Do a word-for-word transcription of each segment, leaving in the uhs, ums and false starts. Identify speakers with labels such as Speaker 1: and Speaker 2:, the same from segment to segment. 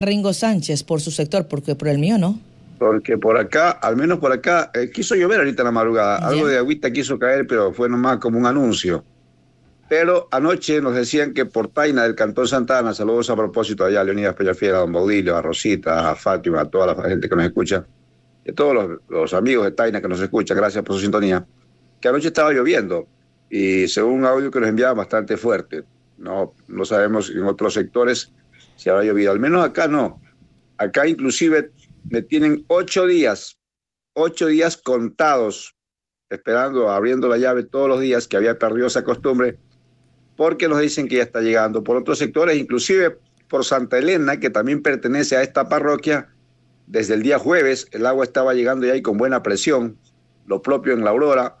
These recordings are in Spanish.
Speaker 1: Ringo Sánchez por su sector, porque por el mío no.
Speaker 2: Porque por acá, al menos por acá, eh, quiso llover ahorita en la madrugada. ¿Ya? Algo de agüita quiso caer, pero fue nomás como un anuncio. Pero anoche nos decían que por Taina del Cantón Santa Ana, saludos a propósito allá a Leonidas Peñafiel, a don Baudilio, a Rosita, a Fátima, a toda la gente que nos escucha, y a todos los, los amigos de Taina que nos escuchan, gracias por su sintonía, que anoche estaba lloviendo, y según un audio que nos enviaban bastante fuerte. No, no sabemos en otros sectores si habrá llovido, al menos acá no. Acá inclusive me tienen ocho días, ocho días contados, esperando, abriendo la llave todos los días, que había perdido esa costumbre, porque nos dicen que ya está llegando. Por otros sectores, inclusive por Santa Elena, que también pertenece a esta parroquia, desde el día jueves el agua estaba llegando ya ahí con buena presión, lo propio en La Aurora.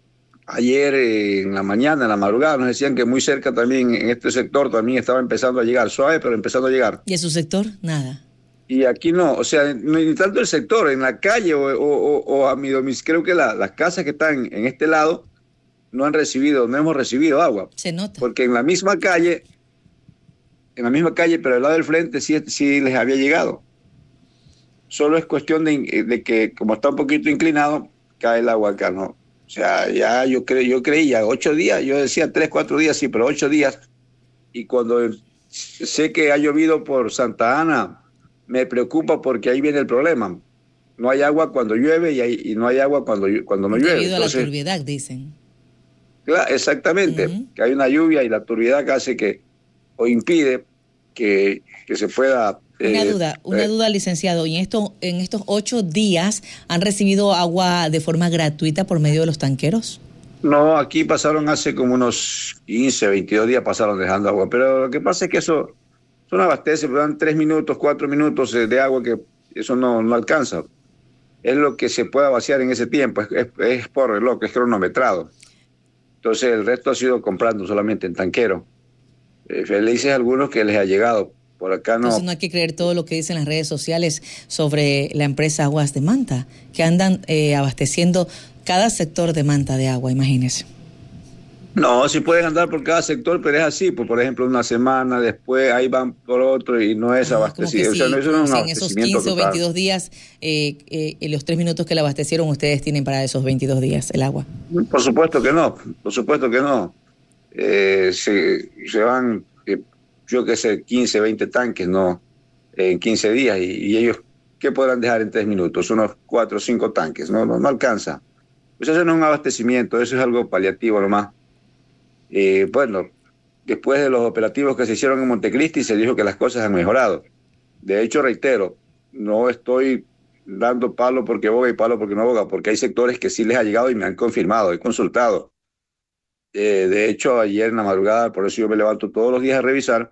Speaker 2: Ayer eh, en la mañana, en la madrugada, nos decían que muy cerca también, en este sector, también estaba empezando a llegar, suave, pero empezando a llegar.
Speaker 1: ¿Y en su sector? Nada.
Speaker 2: Y aquí no, o sea, ni tanto el sector, en la calle o, o, o a mi domicilio, creo que la, las casas que están en este lado no han recibido, no hemos recibido agua.
Speaker 1: Se nota.
Speaker 2: Porque en la misma calle, en la misma calle, pero al lado del frente sí, sí les había llegado. Solo es cuestión de, de que, como está un poquito inclinado, cae el agua acá, ¿no? O sea, ya yo, cre, yo creía, ocho días, yo decía tres, cuatro días, sí, pero ocho días. Y cuando sé que ha llovido por Santa Ana, me preocupa porque ahí viene el problema. No hay agua cuando llueve y, hay, y no hay agua cuando, cuando no llueve.
Speaker 1: Debido a la turbiedad, dicen.
Speaker 2: Claro, exactamente, uh-huh. Que hay una lluvia y la turbiedad que hace que, o impide que, que se pueda...
Speaker 1: Una eh, duda, una eh, duda, licenciado. ¿Y en, esto, en estos ocho días han recibido agua de forma gratuita por medio de los tanqueros?
Speaker 2: No, aquí pasaron hace como unos quince, veintidós días pasaron dejando agua, pero lo que pasa es que eso, eso no abastece, pero dan tres minutos, cuatro minutos de agua que eso no, no alcanza. Es lo que se pueda vaciar en ese tiempo, es, es, es por reloj, es cronometrado. Entonces el resto ha sido comprando solamente en tanquero. Eh, felices algunos que les ha llegado. Por acá no.
Speaker 1: Entonces no hay que creer todo lo que dicen las redes sociales sobre la empresa Aguas de Manta, que andan eh, abasteciendo cada sector de Manta de agua, imagínese.
Speaker 2: No, sí pueden andar por cada sector, pero es así, pues, por ejemplo, una semana después, ahí van por otro y no es ah, abastecido.
Speaker 1: Sí,
Speaker 2: o sea, no, eso no es un
Speaker 1: en esos quince o veintidós días, eh, eh, en los tres minutos que le abastecieron, ustedes tienen para esos veintidós días el agua.
Speaker 2: Por supuesto que no, por supuesto que no. Eh, se, se van, eh, yo qué sé, quince, veinte tanques, no, en quince días, y, y ellos, ¿qué podrán dejar en tres minutos? Unos cuatro o cinco tanques, no, no, no alcanza. Pues eso no es un abastecimiento, eso es algo paliativo nomás. Eh, bueno, después de los operativos que se hicieron en Montecristi, se dijo que las cosas han mejorado. De hecho, reitero, no estoy dando palo porque boga y palo porque no boga, porque hay sectores que sí les ha llegado y me han confirmado, he consultado. Eh, de hecho, ayer en la madrugada, por eso yo me levanto todos los días a revisar,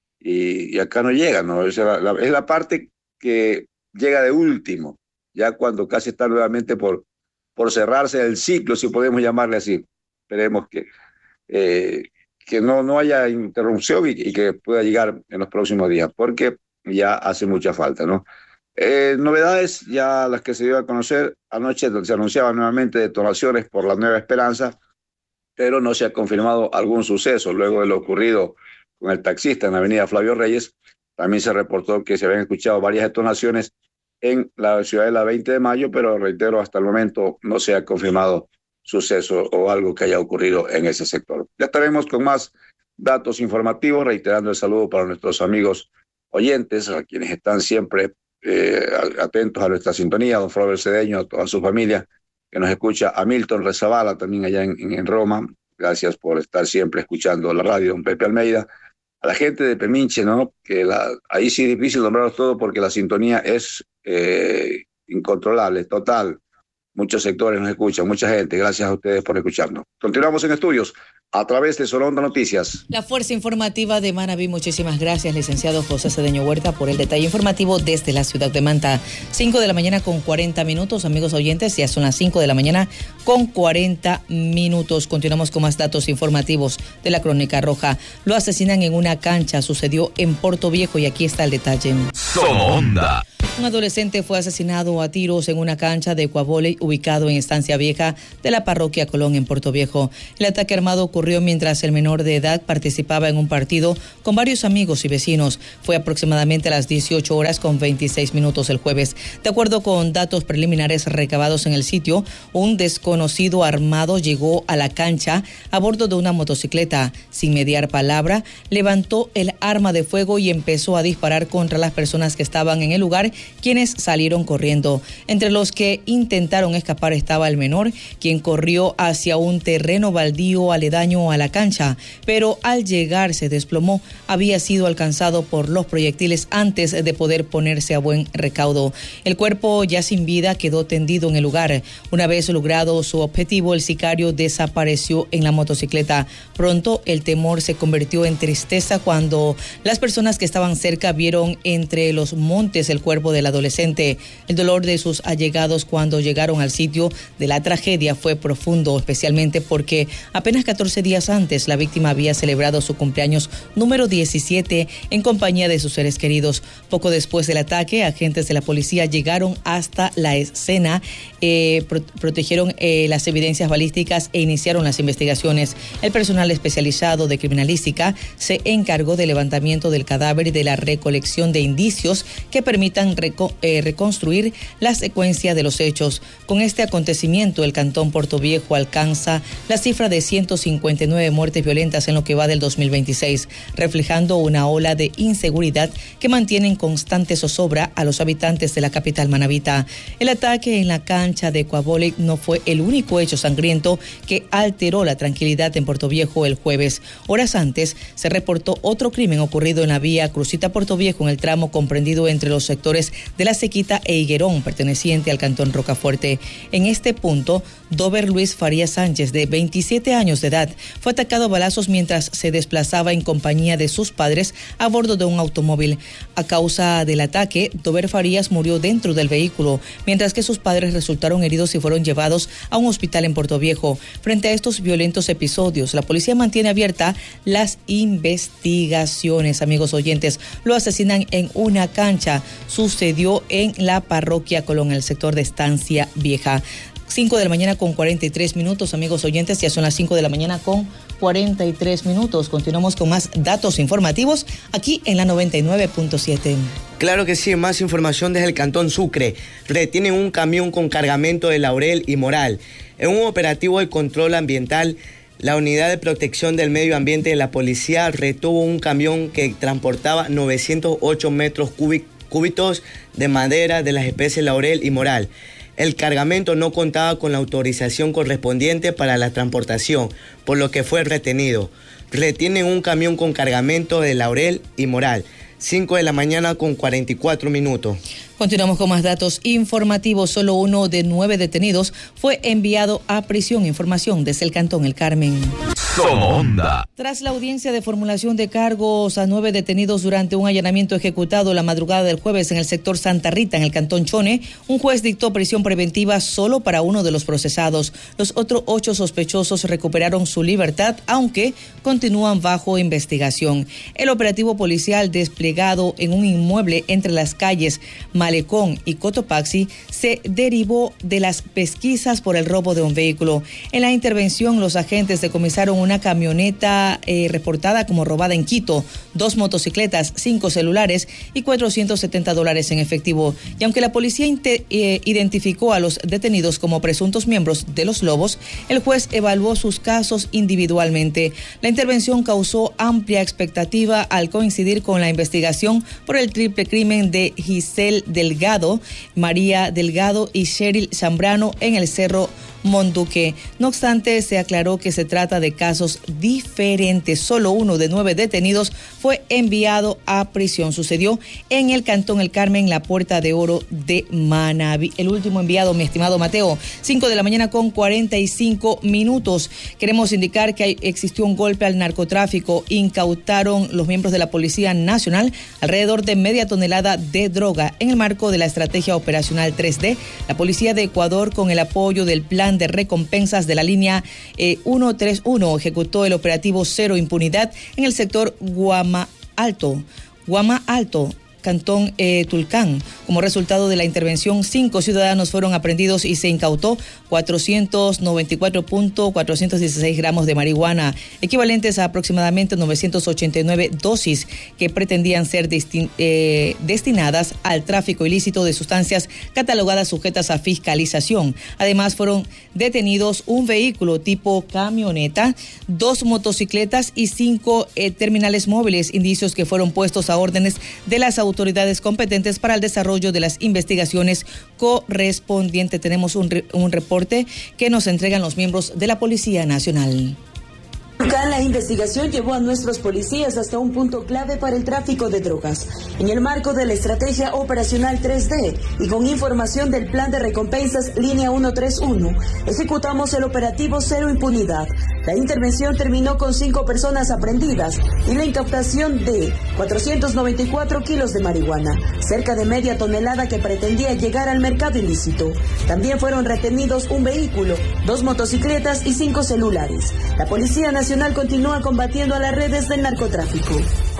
Speaker 2: y, y acá no llega, ¿no? Es la, la, es la parte que llega de último, ya cuando casi está nuevamente por, por cerrarse el ciclo, si podemos llamarle así. Esperemos que... Eh, que no, no haya interrupción y, y que pueda llegar en los próximos días, porque ya hace mucha falta, ¿no? Eh, novedades, ya las que se dio a conocer, anoche se anunciaban nuevamente detonaciones por la Nueva Esperanza, pero no se ha confirmado algún suceso luego de lo ocurrido con el taxista en la avenida Flavio Reyes. También se reportó que se habían escuchado varias detonaciones en la ciudad de la veinte de mayo, pero reitero, hasta el momento no se ha confirmado suceso o algo que haya ocurrido en ese sector. Ya estaremos con más datos informativos, reiterando el saludo para nuestros amigos oyentes, a quienes están siempre eh, atentos a nuestra sintonía, don Flor Cedeño, a toda su familia que nos escucha, a Milton Rezabala también allá en, en Roma, gracias por estar siempre escuchando la radio, don Pepe Almeida, a la gente de Peminche, ¿no? Que la, ahí sí es difícil nombrarlos todos porque la sintonía es eh, incontrolable, total. Muchos sectores nos escuchan, mucha gente. Gracias a ustedes por escucharnos. Continuamos en estudios a través de Solonda Noticias.
Speaker 1: La Fuerza Informativa de Manabí. Muchísimas gracias, licenciado José Cedeño Huerta, por el detalle informativo desde la ciudad de Manta. cinco de la mañana con cuarenta minutos, amigos oyentes. Ya son las cinco de la mañana con cuarenta minutos. Continuamos con más datos informativos de la Crónica Roja. Lo asesinan en una cancha. Sucedió en Puerto Viejo y aquí está el detalle.
Speaker 3: Somos Onda.
Speaker 1: Un adolescente fue asesinado a tiros en una cancha de cuavóley ubicado en Estancia Vieja de la parroquia Colón en Puerto Viejo. El ataque armado ocurrió mientras el menor de edad participaba en un partido con varios amigos y vecinos. Fue aproximadamente a las dieciocho horas con veintiséis minutos el jueves. De acuerdo con datos preliminares recabados en el sitio, un desconocido armado llegó a la cancha a bordo de una motocicleta. Sin mediar palabra, levantó el arma de fuego y empezó a disparar contra las personas que estaban en el lugar, quienes salieron corriendo. Entre los que intentaron escapar estaba el menor, quien corrió hacia un terreno baldío aledaño a la cancha, pero al llegar se desplomó. Había sido alcanzado por los proyectiles antes de poder ponerse a buen recaudo. El cuerpo, ya sin vida, quedó tendido en el lugar. Una vez logrado su objetivo, el sicario desapareció en la motocicleta. Pronto el temor se convirtió en tristeza cuando las personas que estaban cerca vieron entre los montes el cuerpo del adolescente. El dolor de sus allegados cuando llegaron al sitio de la tragedia fue profundo, especialmente porque apenas catorce días antes la víctima había celebrado su cumpleaños número diecisiete en compañía de sus seres queridos. Poco después del ataque, agentes de la policía llegaron hasta la escena, eh, pro- protegieron eh, las evidencias balísticas e iniciaron las investigaciones. El personal especializado de criminalística se encargó del levantamiento del cadáver y de la recolección de indicios que permitan reco- eh, reconstruir la secuencia de los hechos. Con este acontecimiento, el Cantón Puerto Viejo alcanza la cifra de ciento cincuenta y nueve muertes violentas en lo que va del dos mil veintiséis, reflejando una ola de inseguridad que mantiene en constante zozobra a los habitantes de la capital manabita. El ataque en la cancha de cuavóley no fue el único hecho sangriento que alteró la tranquilidad en Puerto Viejo el jueves. Horas antes se reportó otro crimen ocurrido en la vía Crucita Puerto Viejo, en el tramo comprendido entre los sectores de La Sequita e Higuerón, perteneciente al Cantón Rocafuerte. En este punto, Dover Luis Farías Sánchez, de veintisiete años de edad, fue atacado a balazos mientras se desplazaba en compañía de sus padres a bordo de un automóvil. A causa del ataque, Dover Farías murió dentro del vehículo, mientras que sus padres resultaron heridos y fueron llevados a un hospital en Puerto Viejo. Frente a estos violentos episodios, la policía mantiene abierta las investigaciones. Amigos oyentes, lo asesinan en una cancha. Sucedió en la parroquia Colón, en el sector de Estancia Vieja. cinco de la mañana con cuarenta y tres minutos, amigos oyentes, ya son las cinco de la mañana con cuarenta y tres minutos. Continuamos con más datos informativos aquí en la noventa y nueve punto siete.
Speaker 3: Claro que sí, más información desde el Cantón Sucre. Retienen un camión con cargamento de laurel y moral. En un operativo de control ambiental, la Unidad de Protección del Medio Ambiente de la Policía retuvo un camión que transportaba novecientos ocho metros cúbicos de madera de las especies laurel y moral. El cargamento no contaba con la autorización correspondiente para la transportación, por lo que fue retenido. Retienen un camión con cargamento de laurel y moral. cinco de la mañana con cuarenta y cuatro minutos.
Speaker 1: Continuamos con más datos informativos. Solo uno de nueve detenidos fue enviado a prisión. Información desde el Cantón El Carmen.
Speaker 4: Somonda.
Speaker 1: Tras la audiencia de formulación de cargos a nueve detenidos durante un allanamiento ejecutado la madrugada del jueves en el sector Santa Rita, en el Cantón Chone, un juez dictó prisión preventiva solo para uno de los procesados. Los otros ocho sospechosos recuperaron su libertad, aunque continúan bajo investigación. El operativo policial desplegado en un inmueble entre las calles Malecón y Cotopaxi se derivó de las pesquisas por el robo de un vehículo. En la intervención, los agentes decomisaron una camioneta eh, reportada como robada en Quito, dos motocicletas, cinco celulares y cuatrocientos setenta dólares en efectivo. Y aunque la policía inte, eh, identificó a los detenidos como presuntos miembros de los lobos, el juez evaluó sus casos individualmente. La intervención causó amplia expectativa al coincidir con la investigación por el triple crimen de Giselle Delgado, María Delgado y Cheryl Zambrano en el Cerro Monduque. No obstante, se aclaró que se trata de casos diferentes. Solo uno de nueve detenidos fue enviado a prisión. Sucedió en el Cantón El Carmen, la Puerta de Oro de Manabí. El último enviado, mi estimado Mateo, cinco de la mañana con cuarenta y cinco minutos. Queremos indicar que hay, existió un golpe al narcotráfico. Incautaron los miembros de la Policía Nacional alrededor de media tonelada de droga. En el marco de la estrategia operacional tres D, la Policía de Ecuador, con el apoyo del Plan de Recompensas de la línea eh, ciento treinta y uno, ejecutó el operativo Cero Impunidad en el sector Guama Alto. Guama Alto. Cantón eh, Tulcán. Como resultado de la intervención, cinco ciudadanos fueron aprendidos y se incautó cuatrocientos noventa y cuatro punto cuatrocientos dieciséis gramos de marihuana, equivalentes a aproximadamente novecientos ochenta y nueve dosis que pretendían ser destin, eh, destinadas al tráfico ilícito de sustancias catalogadas sujetas a fiscalización. Además, fueron detenidos un vehículo tipo camioneta, dos motocicletas y cinco eh, terminales móviles, indicios que fueron puestos a órdenes de las autoridades competentes para el desarrollo de las investigaciones correspondientes. Tenemos un, re, un reporte que nos entregan los miembros de la Policía Nacional.
Speaker 5: La investigación llevó a nuestros policías hasta un punto clave para el tráfico de drogas. En el marco de la estrategia operacional tres D y con información del plan de recompensas línea ciento treinta y uno, ejecutamos el operativo Cero Impunidad. La intervención terminó con cinco personas aprehendidas y la incautación de cuatrocientos noventa y cuatro kilos de marihuana, cerca de media tonelada que pretendía llegar al mercado ilícito. También fueron retenidos un vehículo, dos motocicletas y cinco celulares. La Policía Nacional continúa combatiendo a las redes del narcotráfico.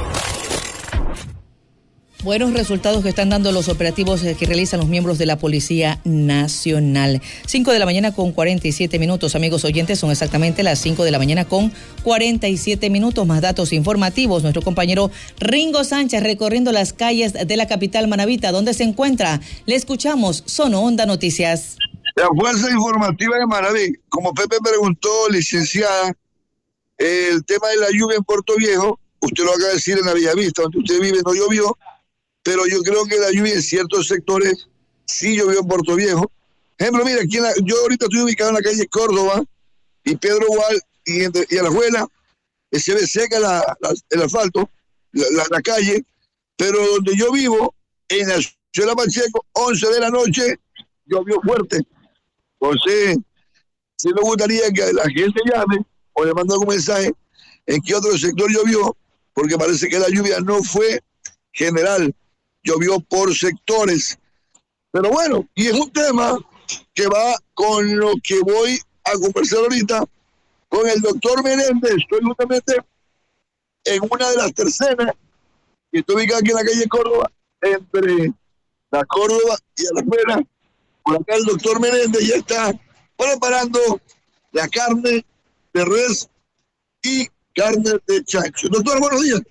Speaker 1: Buenos resultados que están dando los operativos que realizan los miembros de la Policía Nacional. cinco de la mañana con cuarenta y siete minutos, amigos oyentes, son exactamente las cinco de la mañana con cuarenta y siete minutos. Más datos informativos. Nuestro compañero Ringo Sánchez recorriendo las calles de la capital manabita. ¿Dónde se encuentra? Le escuchamos. Sono Onda Noticias.
Speaker 6: La fuerza informativa de Manaví. Como Pepe preguntó, licenciada, el tema de la lluvia en Puerto Viejo, usted lo acaba de decir en la Bellavista, donde usted vive, no llovió, pero yo creo que la lluvia en ciertos sectores sí llovió en Puerto Viejo. Ejemplo, mira, aquí en la, yo ahorita estoy ubicado en la calle Córdoba y Pedro Gual y, entre, y a la Juela, se ve seca la, la, el asfalto, la, la, la calle, pero donde yo vivo, en la Ciudad Pacheco, once de la noche, llovió fuerte. Entonces, sí me gustaría que la gente llame o le mande algún mensaje en qué otro sector llovió, porque parece que la lluvia no fue general, llovió por sectores. Pero bueno, y es un tema que va con lo que voy a conversar ahorita con el doctor Menéndez. Estoy justamente en una de las tercenas, que estoy ubicado aquí en la calle Córdoba, entre la Córdoba y a la Fuera. Por acá el doctor Menéndez ya está preparando la carne de res y carne de chancho. Doctor, buenos días.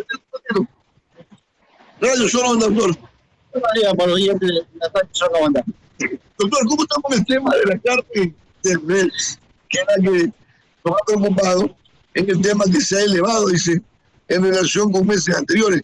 Speaker 6: Radio Sono Onda, doctor.
Speaker 7: Buenos días, buenos días, la Radio Sono Onda.
Speaker 6: Doctor, ¿cómo está con el tema de la carne de res? Que era que nos ha preocupado en el tema que se ha elevado, dice, en relación con meses anteriores.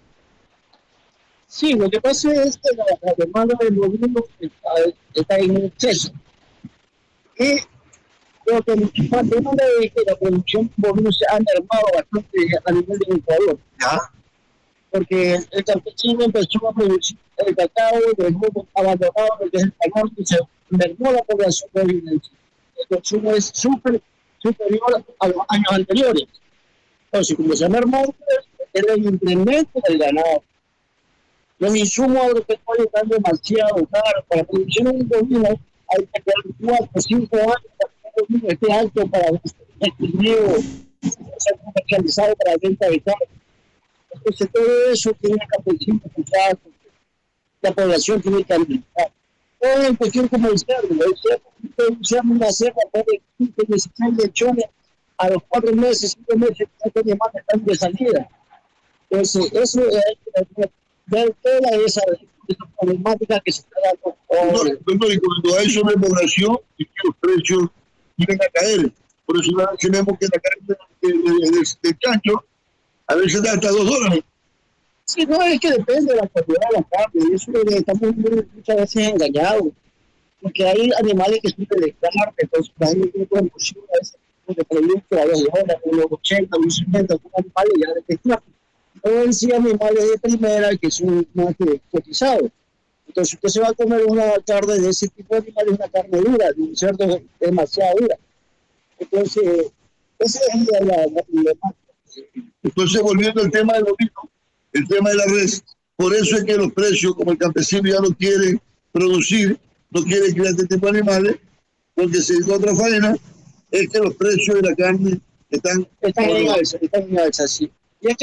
Speaker 7: Sí, lo que pasa es que la, la demanda del bovino está, está en exceso. Y lo que el problema es que la producción de bovinos se ha mermado bastante a nivel del Ecuador.
Speaker 6: ¿Ya?
Speaker 7: Porque el campesino empezó a producir el cacao, dejó abandonado lo que es el pañal y se mermó la población bovina. El consumo es super, superior a los años anteriores. Entonces, como se mermó, es el incremento del ganado. Los insumos agropecuarios están demasiado caros. Para producir un bovino hay que tener cuatro o cinco años para que el bovino esté alto para el trineo, ser comercializado para venta de carne. Entonces todo eso tiene que campesinos escuchar, la población tiene que alimentar. Todo en cuestión comercial, usamos una cepa de quince, dieciséis lechones a los cuatro meses, cinco meses, que tiene más están de salida. Entonces eso es ver toda esa, esa problemática que se está dando.
Speaker 6: Oh, no, y cuando hay sobrepoblación, y que los precios vienen a caer. Por eso tenemos que la carne de, de, de, de chancho a veces da hasta dos dólares.
Speaker 7: Sí, no, es que depende de la calidad de la carne. Y eso estamos muchas veces engañados. Porque hay animales que sirven de carne, entonces la gente tiene promoción a veces de producto a dos dólares, a los ochenta, a los setenta, son animales ya de pescado. O sí animales de primera que son más que cotizados. Entonces usted se va a comer una carne de ese tipo de animales, una carne dura, de un cerdo demasiado dura. Entonces, esa es la, la, la problemática.
Speaker 6: Entonces, volviendo al tema del bovino, el tema de la res, por eso es que los precios, como el campesino ya no quiere producir, no quiere crear este tipo de animales, porque se hizo otra faena, es que los precios de la carne están...
Speaker 7: Están en alza, están en alza, sí. Y es que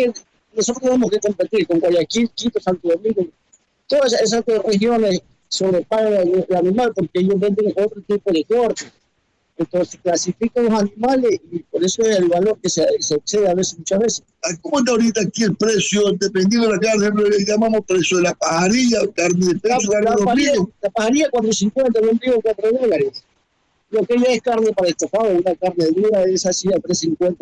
Speaker 7: nosotros tenemos que competir con Guayaquil, Quito, Santo Domingo. Todas esas regiones sobrepagan el, el animal porque ellos venden otro tipo de corte. Entonces clasifican los animales y por eso es el valor que se, se excede a veces, muchas veces.
Speaker 6: ¿Cómo está ahorita aquí el precio, dependiendo de la carne, le llamamos precio de la pajarilla, carne de peso,
Speaker 7: La,
Speaker 6: carne
Speaker 7: la,
Speaker 6: de
Speaker 7: pajarilla,
Speaker 6: ombligo?
Speaker 7: la pajarilla cuatro cincuenta, el ombligo cuatro dólares. Lo que ya es carne para estofado, una carne dura es así a tres cincuenta.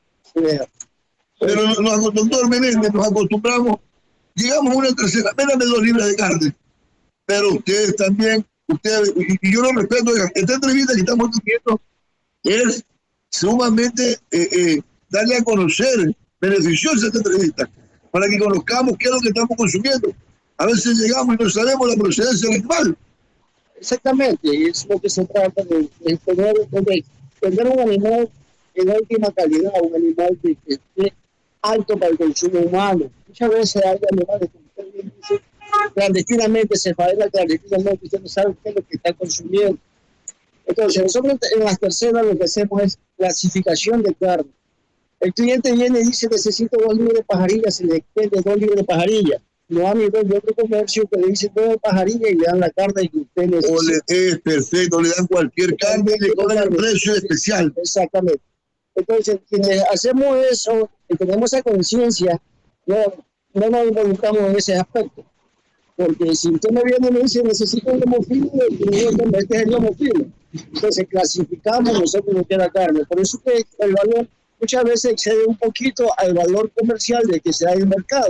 Speaker 6: Pero los doctor Menéndez nos acostumbramos, llegamos a una tercera, médame dos libras de carne. Pero ustedes también, ustedes, y, y yo lo respeto, esta entrevista que estamos teniendo es sumamente eh, eh, darle a conocer, beneficiosa esta entrevista, para que conozcamos qué es lo que estamos consumiendo. A veces llegamos y no sabemos la procedencia del animal.
Speaker 7: Exactamente, es lo que se trata de, de tener, de tener un animal de última calidad, un animal que, que esté alto para el consumo humano. Muchas veces hay animales, como usted bien dice, clandestinamente, se faena clandestinamente, usted no sabe qué es lo que está consumiendo. Entonces, nosotros en las terceras lo que hacemos es clasificación de carne. El cliente viene y dice, necesito dos libras de pajarilla, se le vende dos libras de pajarilla. No a nivel de otro comercio que le dicen dos de pajarilla y le dan la carne que usted necesita.
Speaker 6: O le, es perfecto, le dan cualquier carne y le cobran el precio especial.
Speaker 7: Exactamente. Entonces, quienes hacemos eso, y tenemos esa conciencia, no, no nos involucramos en ese aspecto. Porque si usted me viene y me dice, necesito un lomofilo, y yo me este es el lomofilo. Entonces, clasificamos nosotros lo que es la carne. Por eso que el valor muchas veces excede un poquito al valor comercial de que se da en el mercado.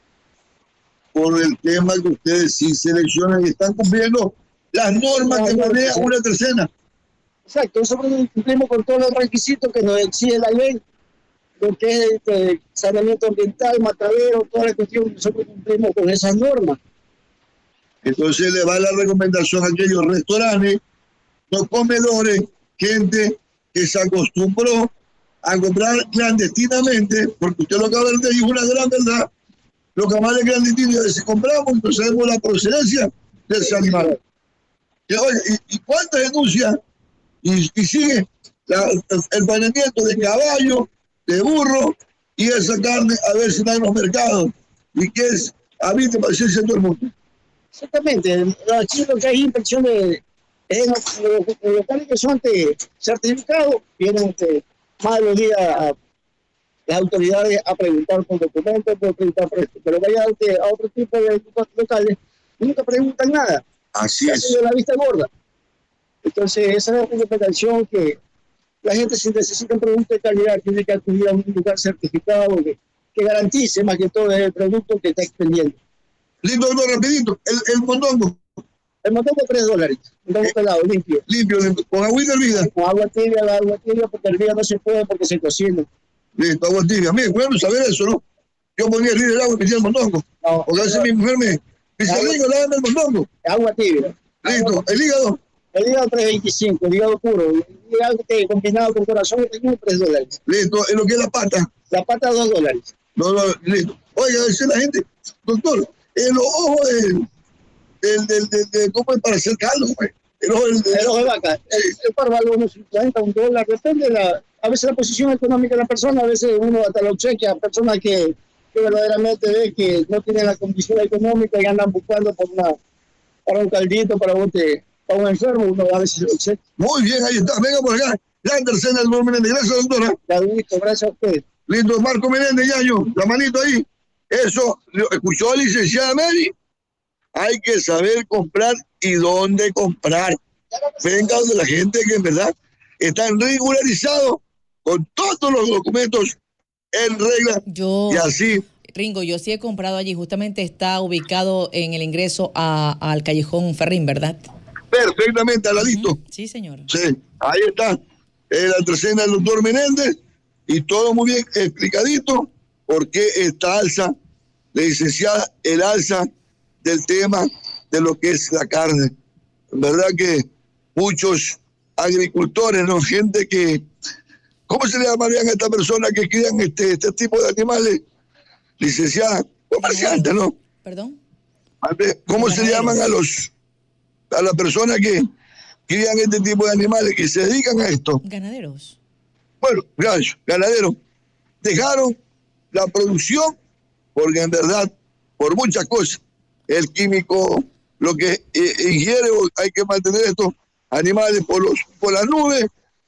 Speaker 6: Por el tema que ustedes sí seleccionan y están cumpliendo las normas que maneja una tercera.
Speaker 7: Exacto, nosotros cumplimos con todos los requisitos que nos exige la ley, lo que es este, saneamiento ambiental, matadero, toda la cuestión, nosotros cumplimos con esas normas.
Speaker 6: Entonces le va la recomendación a aquellos restaurantes, los comedores, gente que se acostumbró a comprar clandestinamente, porque usted lo acaba de decir, es una gran verdad. Los camales clandestinos, a veces compramos y no sabemos la procedencia de ese animal. Y, oye, y, y cuántas denuncias, y, y sigue la, el planeamiento de caballo, de burro, y esa carne a ver si está en los mercados, y que es habite paciencia en todo el mundo.
Speaker 7: Exactamente, aquí lo que hay inspección de en los, los, los locales que son ante certificados, vienen ante, más de los días a las autoridades a preguntar por documentos, por preguntar por esto, pero vaya a otro tipo de locales, nunca preguntan nada.
Speaker 6: Así es.
Speaker 7: De la vista gorda. Entonces, esa es la recomendación que la gente, si necesita un producto de calidad, tiene que acudir a un lugar certificado que, que garantice más que todo el producto que está expendiendo.
Speaker 6: Lindo, lindo, rapidito, el, el mondongo.
Speaker 7: El mondongo tres dólares, mondongo eh, pelado, limpio.
Speaker 6: Limpio, limpio, con agüita hervida.
Speaker 7: Con agua tibia, la agua tibia, porque hervida no se puede porque se cocina.
Speaker 6: Listo, agua tibia. Mire, bueno saber eso, ¿no? Yo ponía hervir el agua y metía el mondongo. No, porque a veces no, mi mujer me dice, Rico, lávame el mondongo.
Speaker 7: Agua tibia.
Speaker 6: Listo,
Speaker 7: agua,
Speaker 6: el hígado.
Speaker 7: El hígado tres veinticinco, el hígado puro. El hígado que combinado con corazón tengo tres dólares.
Speaker 6: Listo, en lo que es la pata.
Speaker 7: La pata dos dólares.
Speaker 6: No, no, listo. Oiga, dice la gente, doctor, el ojo del, del, del, del, del ¿cómo es para hacer caldo, güey? El ojo, del, del,
Speaker 7: el ojo de vaca. Sí. El, el parvalo, unos cincuenta, un dólar, depende de la, a veces la posición económica de la persona, a veces uno hasta lo chequea, personas que, que verdaderamente ve que no tienen la condición económica y andan buscando por una, para un caldito, para un, para un enfermo, uno a veces lo chequea.
Speaker 6: Muy bien, ahí está, venga por acá. La tercera del doctor Menéndez, gracias doctora.
Speaker 7: La listo, gracias a usted.
Speaker 6: Listo, Marco Menéndez, Yayo, la manito ahí. Eso, escuchó la licenciada Mary. Hay que saber comprar y dónde comprar. Venga donde la gente que en verdad están regularizados con todos los documentos en regla.
Speaker 1: Yo,
Speaker 6: y así.
Speaker 1: Ringo, yo sí he comprado allí. Justamente está ubicado en el ingreso a, al Callejón Ferrín, ¿verdad?
Speaker 6: Perfectamente, al ladito.
Speaker 1: Uh-huh. Sí, señor.
Speaker 6: Sí, ahí está. Eh, la tercera del doctor Menéndez. Y todo muy bien explicadito. ¿Por qué esta alza, la licenciada, el alza del tema de lo que es la carne? En verdad que muchos agricultores, ¿no? Gente que, ¿cómo se le llamarían a esta persona que crían este, este tipo de animales? Licenciada, comerciante, ¿no?
Speaker 1: Perdón.
Speaker 6: ¿Cómo se le llaman a los, a las personas que crían este tipo de animales, que se dedican a esto?
Speaker 1: Ganaderos.
Speaker 6: Bueno, ganaderos. Dejaron la producción porque en verdad, por muchas cosas, el químico, lo que eh, ingiere, hay que mantener estos animales por, los, por las nubes.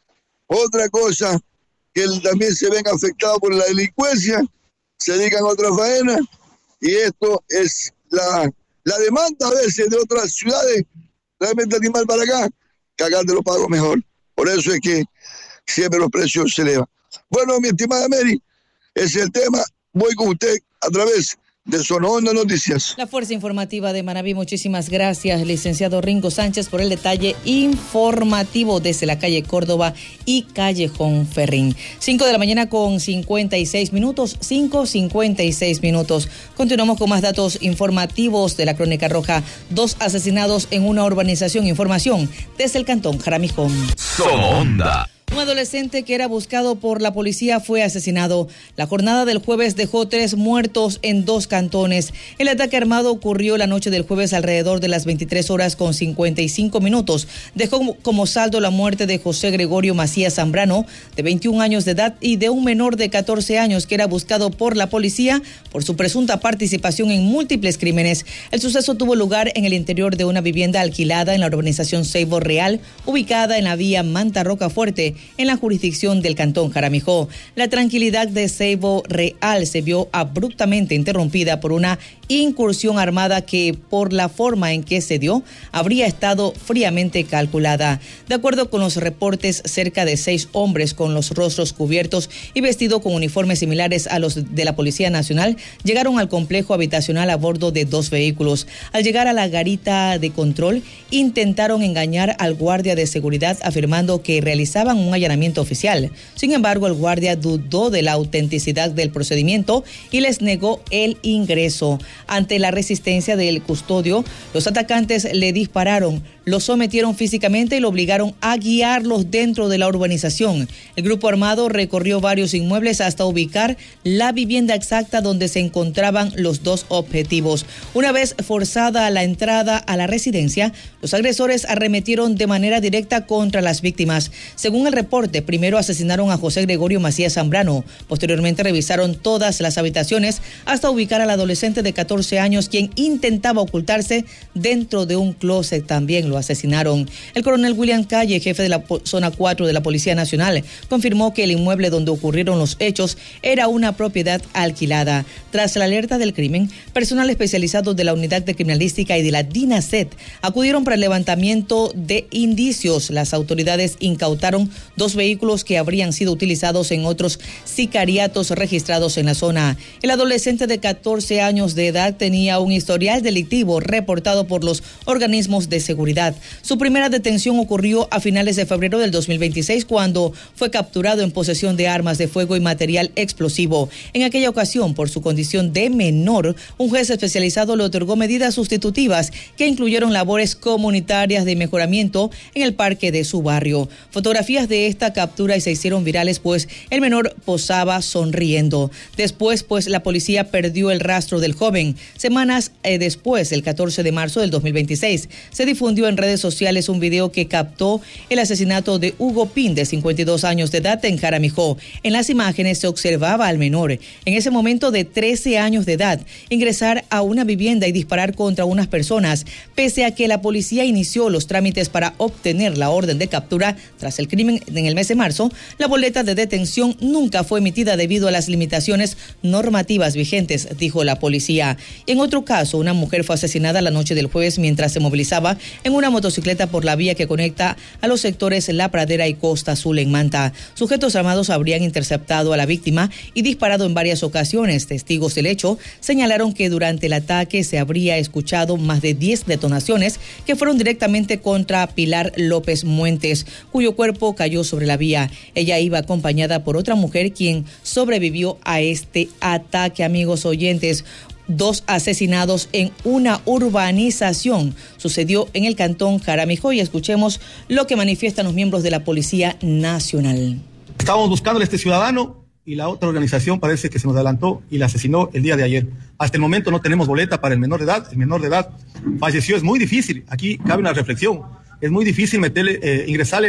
Speaker 6: Otra cosa, que también se ven afectados por la delincuencia, se dedican a otra faena, y esto es la, la demanda a veces de otras ciudades, realmente animal para acá, que acá te lo pago mejor. Por eso es que siempre los precios se elevan. Bueno, mi estimada Mary, ese es el tema. Voy con usted a través de Sononda Noticias.
Speaker 1: La Fuerza Informativa de Manabí, muchísimas gracias, licenciado Ringo Sánchez, por el detalle informativo desde la calle Córdoba y Callejón Ferrín. cinco de la mañana con cincuenta y seis minutos, cinco cincuenta y seis minutos. Continuamos con más datos informativos de la Crónica Roja. Dos asesinados en una urbanización. Información desde el Cantón Jaramijón.
Speaker 4: Sononda.
Speaker 1: Un adolescente que era buscado por la policía fue asesinado. La jornada del jueves dejó tres muertos en dos cantones. El ataque armado ocurrió la noche del jueves alrededor de las veintitrés horas con cincuenta y cinco minutos. Dejó como saldo la muerte de José Gregorio Macías Zambrano, de veintiún años de edad, y de un menor de catorce años que era buscado por la policía por su presunta participación en múltiples crímenes. El suceso tuvo lugar en el interior de una vivienda alquilada en la urbanización Ceibo Real, ubicada en la vía Manta Rocafuerte, en la jurisdicción del Cantón Jaramijó. La tranquilidad de Ceibo Real se vio abruptamente interrumpida por una incursión armada que, por la forma en que se dio, habría estado fríamente calculada. De acuerdo con los reportes, cerca de seis hombres con los rostros cubiertos y vestidos con uniformes similares a los de la Policía Nacional llegaron al complejo habitacional a bordo de dos vehículos. Al llegar a la garita de control, intentaron engañar al guardia de seguridad afirmando que realizaban un allanamiento oficial. Sin embargo, el guardia dudó de la autenticidad del procedimiento y les negó el ingreso. Ante la resistencia del custodio, los atacantes le dispararon, lo sometieron físicamente y lo obligaron a guiarlos dentro de la urbanización. El grupo armado recorrió varios inmuebles hasta ubicar la vivienda exacta donde se encontraban los dos objetivos. Una vez forzada la entrada a la residencia, los agresores arremetieron de manera directa contra las víctimas. Según el reporte, primero asesinaron a José Gregorio Macías Zambrano. Posteriormente revisaron todas las habitaciones hasta ubicar al adolescente de catorce años, quien intentaba ocultarse dentro de un closet. También lo asesinaron. El coronel William Calle, jefe de la zona cuatro de la Policía Nacional, confirmó que el inmueble donde ocurrieron los hechos era una propiedad alquilada. Tras la alerta del crimen, personal especializado de la Unidad de Criminalística y de la DINASET acudieron para el levantamiento de indicios. Las autoridades incautaron dos vehículos que habrían sido utilizados en otros sicariatos registrados en la zona. El adolescente de catorce años de edad tenía un historial delictivo reportado por los organismos de seguridad. Su primera detención ocurrió a finales de febrero del dos mil veintiséis, cuando fue capturado en posesión de armas de fuego y material explosivo. En aquella ocasión, por su condición de menor, un juez especializado le otorgó medidas sustitutivas que incluyeron labores comunitarias de mejoramiento en el parque de su barrio. Fotografías de esta captura y se hicieron virales, pues el menor posaba sonriendo. Después, pues la policía perdió el rastro del joven. Semanas eh, después, el catorce de marzo del dos mil veintiséis, se difundió en redes sociales un video que captó el asesinato de Hugo Pin, de cincuenta y dos años de edad, en Jaramijó. En las imágenes se observaba al menor, en ese momento de trece años de edad, ingresar a una vivienda y disparar contra unas personas. Pese a que la policía inició los trámites para obtener la orden de captura tras el crimen en el mes de marzo, la boleta de detención nunca fue emitida debido a las limitaciones normativas vigentes, dijo la policía. En otro caso, una mujer fue asesinada la noche del jueves mientras se movilizaba en una motocicleta por la vía que conecta a los sectores La Pradera y Costa Azul en Manta. Sujetos armados habrían interceptado a la víctima y disparado en varias ocasiones. Testigos del hecho señalaron que durante el ataque se habría escuchado más de diez detonaciones que fueron directamente contra Pilar López Muentes, cuyo cuerpo cayó sobre la vía. Ella iba acompañada por otra mujer, quien sobrevivió a este ataque. Amigos oyentes, dos asesinados en una urbanización sucedió en el Cantón Jaramijó, y escuchemos lo que manifiestan los miembros de la Policía Nacional.
Speaker 8: Estábamos buscando a este ciudadano y la otra organización parece que se nos adelantó y la asesinó el día de ayer. Hasta el momento no tenemos boleta para el menor de edad. El menor de edad falleció. Es muy difícil. Aquí cabe una reflexión. Es muy difícil meterle, eh, ingresarle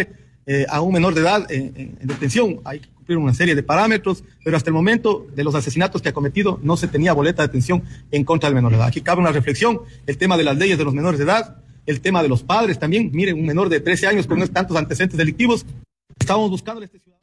Speaker 8: eh, a un menor de edad en, en, en detención. Hay que cumplir una serie de parámetros, pero hasta el momento de los asesinatos que ha cometido no se tenía boleta de detención en contra del menor de edad. Aquí cabe una reflexión, el tema de las leyes de los menores de edad, el tema de los padres también. Miren, un menor de trece años con tantos antecedentes delictivos, estábamos buscando a este ciudadano.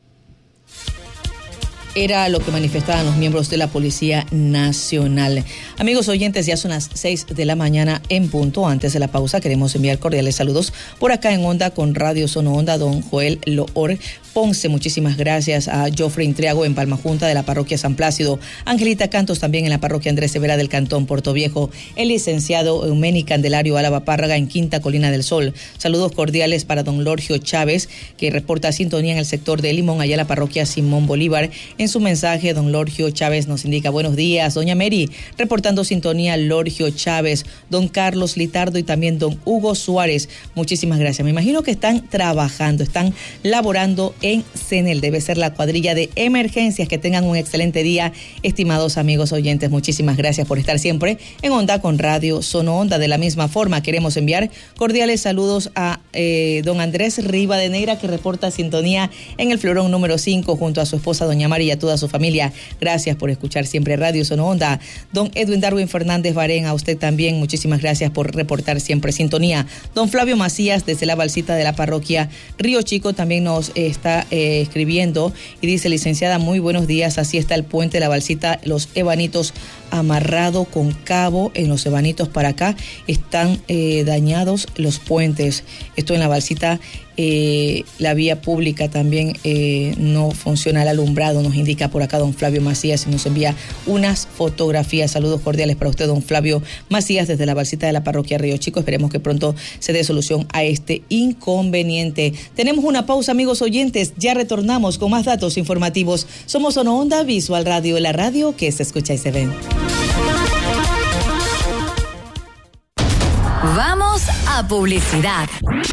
Speaker 1: Era lo que manifestaban los miembros de la Policía Nacional. Amigos oyentes, ya son las seis de la mañana en punto. Antes de la pausa, queremos enviar cordiales saludos por acá en Onda con Radio Sono Onda, don Joel Loor Ponce. Muchísimas gracias a Joffrey Intriago en Palma Junta de la Parroquia San Plácido, Angelita Cantos también en la Parroquia Andrés Severa del Cantón Puerto Viejo, el licenciado Eumeni Candelario Álava Párraga en Quinta Colina del Sol. Saludos cordiales para don Lorgio Chávez, que reporta sintonía en el sector de Limón, allá en la Parroquia Simón Bolívar. En su mensaje, don Lorgio Chávez nos indica: buenos días, doña Mary, reportando sintonía Lorgio Chávez, don Carlos Litardo y también don Hugo Suárez. Muchísimas gracias. Me imagino que están trabajando, están laborando en CENEL. Debe ser la cuadrilla de emergencias. Que tengan un excelente día, estimados amigos oyentes. Muchísimas gracias por estar siempre en Onda con Radio Sono Onda. De la misma forma, queremos enviar cordiales saludos a eh, don Andrés Rivadeneira, que reporta sintonía en el Florón número cinco junto a su esposa doña Mari y a toda su familia. Gracias por escuchar siempre Radio Sono Onda. Don Edwin Darwin Fernández Barén, a usted también muchísimas gracias por reportar siempre sintonía. Don Flavio Macías desde la Balsita de la Parroquia Río Chico también nos eh, está eh, escribiendo y dice: licenciada, muy buenos días, así está el puente de la Balsita, los ebanitos amarrado con cabo. En los ebanitos para acá están eh, dañados los puentes. Esto en la Balsita. Eh, la vía pública también eh, no funciona el alumbrado, nos indica por acá don Flavio Macías y nos envía unas fotografías. Saludos cordiales para usted, don Flavio Macías, desde la Balsita de la Parroquia Río Chico. Esperemos que pronto se dé solución a este inconveniente. Tenemos una pausa, amigos oyentes, ya retornamos con más datos informativos. Somos Sono Onda Visual Radio, la radio que se escucha y se ve.
Speaker 9: Vamos a publicidad.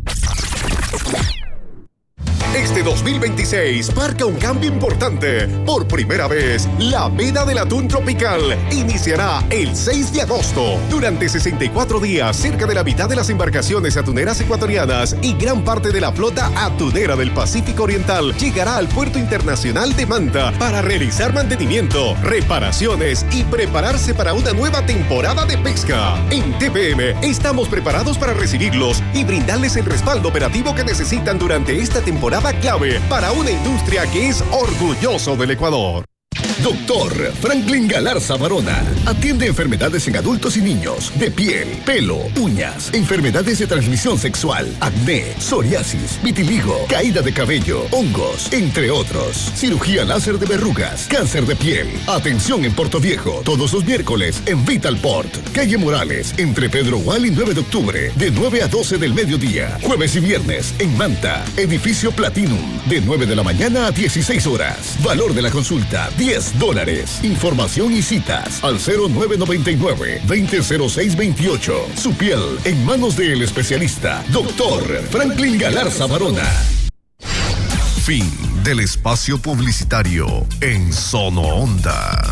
Speaker 10: Este dos mil veintiséis marca un cambio importante. Por primera vez, la veda del atún tropical iniciará el seis de agosto. Durante sesenta y cuatro días, cerca de la mitad de las embarcaciones atuneras ecuatorianas y gran parte de la flota atunera del Pacífico Oriental llegará al Puerto Internacional de Manta para realizar mantenimiento, reparaciones y prepararse para una nueva temporada de pesca. En T P M estamos preparados para recibirlos y brindarles el respaldo operativo que necesitan durante esta temporada clave para una industria que es orgulloso del Ecuador. Doctor Franklin Galarza Barona atiende enfermedades en adultos y niños, de piel, pelo, uñas, enfermedades de transmisión sexual, acné, psoriasis, vitiligo, caída de cabello, hongos, entre otros. Cirugía láser de verrugas, cáncer de piel. Atención en Puerto Viejo, todos los miércoles en Vitalport, calle Morales, entre Pedro Gual y nueve de octubre, de nueve a doce del mediodía. Jueves y viernes en Manta, edificio Platinum, de nueve de la mañana a dieciséis horas. Valor de la consulta, diez dólares. Información y citas al cero nueve nueve nueve, veinte cero seis veintiocho. Su piel en manos del especialista, doctor Franklin Galarza Barona.
Speaker 4: Fin del espacio publicitario en Sono Onda.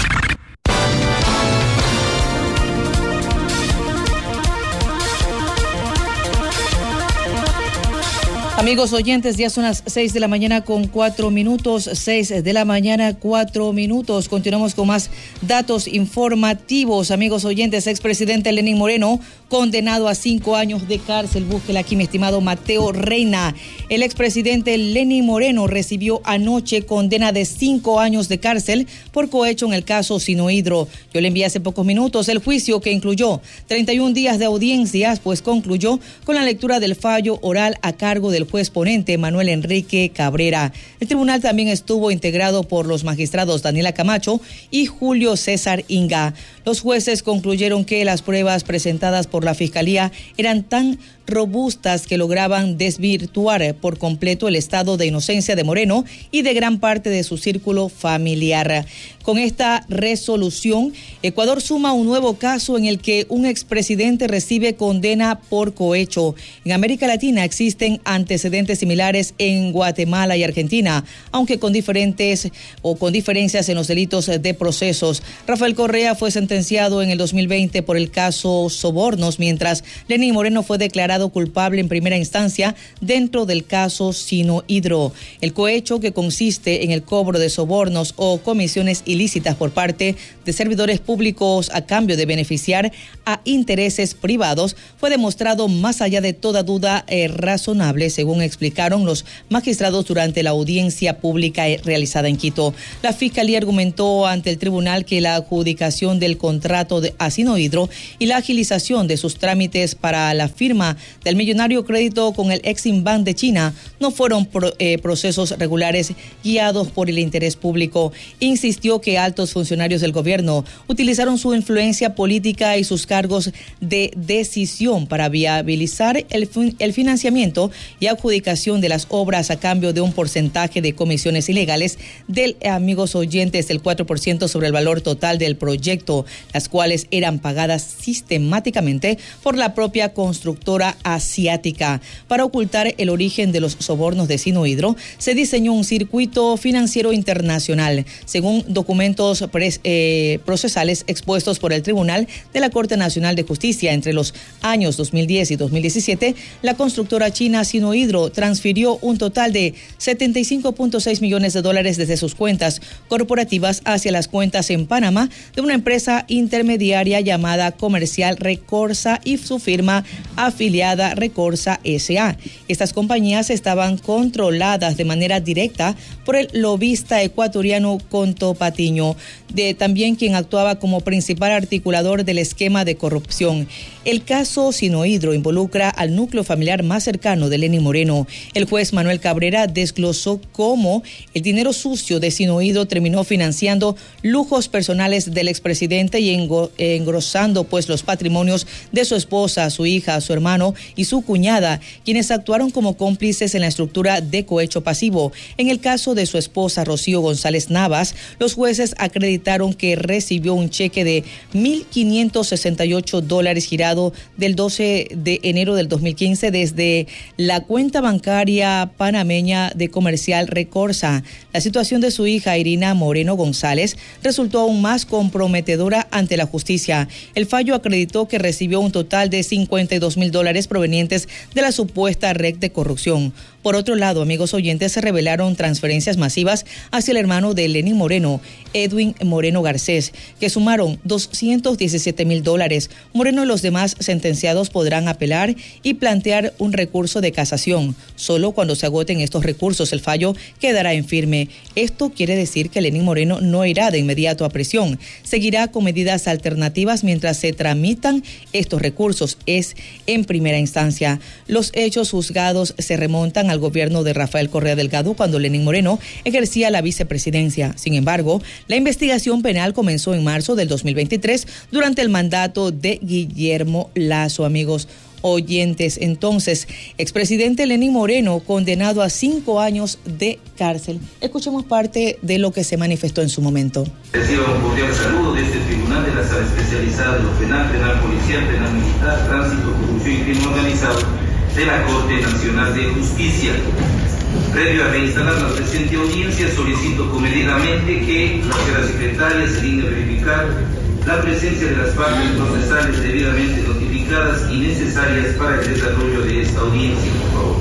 Speaker 1: Amigos oyentes, ya son las seis de la mañana con cuatro minutos, seis de la mañana, cuatro minutos. Continuamos con más datos informativos. Amigos oyentes, expresidente Lenín Moreno, condenado a cinco años de cárcel. Búsquela aquí, mi estimado Mateo Reina. El expresidente Lenín Moreno recibió anoche condena de cinco años de cárcel por cohecho en el caso Sinohidro. Yo le envié hace pocos minutos el juicio, que incluyó treinta y un días de audiencias, pues concluyó con la lectura del fallo oral a cargo del juez ponente Manuel Enrique Cabrera. El tribunal también estuvo integrado por los magistrados Daniela Camacho y Julio César Inga. Los jueces concluyeron que las pruebas presentadas por la Fiscalía eran tan robustas que lograban desvirtuar por completo el estado de inocencia de Moreno y de gran parte de su círculo familiar. Con esta resolución, Ecuador suma un nuevo caso en el que un expresidente recibe condena por cohecho. En América Latina existen antecedentes similares en Guatemala y Argentina, aunque con diferentes o con diferencias en los delitos de procesos. Rafael Correa fue sentenciado sentenciado en el dos mil veinte por el caso Sobornos, mientras Lenín Moreno fue declarado culpable en primera instancia dentro del caso Sinohydro. El cohecho, que consiste en el cobro de sobornos o comisiones ilícitas por parte de servidores públicos a cambio de beneficiar a intereses privados, fue demostrado más allá de toda duda eh, razonable, según explicaron los magistrados durante la audiencia pública eh, realizada en Quito. La Fiscalía argumentó ante el tribunal que la adjudicación del contrato de Sinohydro y la agilización de sus trámites para la firma del millonario crédito con el Exim Bank de China no fueron pro, eh, procesos regulares guiados por el interés público. Insistió que altos funcionarios del gobierno utilizaron su influencia política y sus cargos de decisión para viabilizar el, el financiamiento y adjudicación de las obras a cambio de un porcentaje de comisiones ilegales del, amigos oyentes, del cuatro por ciento sobre el valor total del proyecto, las cuales eran pagadas sistemáticamente por la propia constructora asiática. Para ocultar el origen de los sobornos de Sinohydro, se diseñó un circuito financiero internacional. Según documentos pres, eh, procesales expuestos por el Tribunal de la Corte Nacional de Justicia, entre los años dos mil diez y dos mil diecisiete, la constructora china Sinohydro transfirió un total de setenta y cinco punto seis millones de dólares desde sus cuentas corporativas hacia las cuentas en Panamá de una empresa intermediaria llamada Comercial Recorsa y su firma afiliada Recorsa S A. Estas compañías estaban controladas de manera directa por el lobista ecuatoriano Conto Patiño, de también quien actuaba como principal articulador del esquema de corrupción. El caso Sinohydro involucra al núcleo familiar más cercano de Lenín Moreno. El juez Manuel Cabrera desglosó cómo el dinero sucio de Sinohydro terminó financiando lujos personales del expresidente y engrosando pues los patrimonios de su esposa, su hija, su hermano y su cuñada, quienes actuaron como cómplices en la estructura de cohecho pasivo. En el caso de su esposa Rocío González Navas, los jueces acreditaron que recibió un cheque de mil quinientos sesenta y ocho dólares girado del doce de enero del dos mil quince desde la cuenta bancaria panameña de Comercial Recorsa. La situación de su hija Irina Moreno González resultó aún más comprometedora ante la justicia. El fallo acreditó que recibió un total de cincuenta y dos mil dólares provenientes de la supuesta red de corrupción. Por otro lado, amigos oyentes, se revelaron transferencias masivas hacia el hermano de Lenín Moreno, Edwin Moreno Garcés, que sumaron doscientos diecisiete mil dólares. Moreno y los demás sentenciados podrán apelar y plantear un recurso de casación. Solo cuando se agoten estos recursos, el fallo quedará en firme. Esto quiere decir que Lenín Moreno no irá de inmediato a prisión. Seguirá con medidas alternativas mientras se tramitan estos recursos. Es en primera instancia. Los hechos juzgados se remontan al gobierno de Rafael Correa Delgado cuando Lenín Moreno ejercía la vicepresidencia. Sin embargo, la investigación penal comenzó en marzo del dos mil veintitrés durante el mandato de Guillermo Lasso, amigos oyentes. Entonces, expresidente Lenín Moreno condenado a cinco años de cárcel. Escuchemos parte de lo que se manifestó en su momento.
Speaker 11: Reciba un cordial saludo de este Tribunal de la Sala Especializada de lo Penal, Penal Policial, Penal Militar, Tránsito, Corrupción y Crimen Organizado de la Corte Nacional de Justicia. Previo a reinstalar la presente audiencia, solicito comedidamente que la señora secretaria se digne verificar la presencia de las partes procesales debidamente notificadas y necesarias para el desarrollo de esta audiencia, por favor.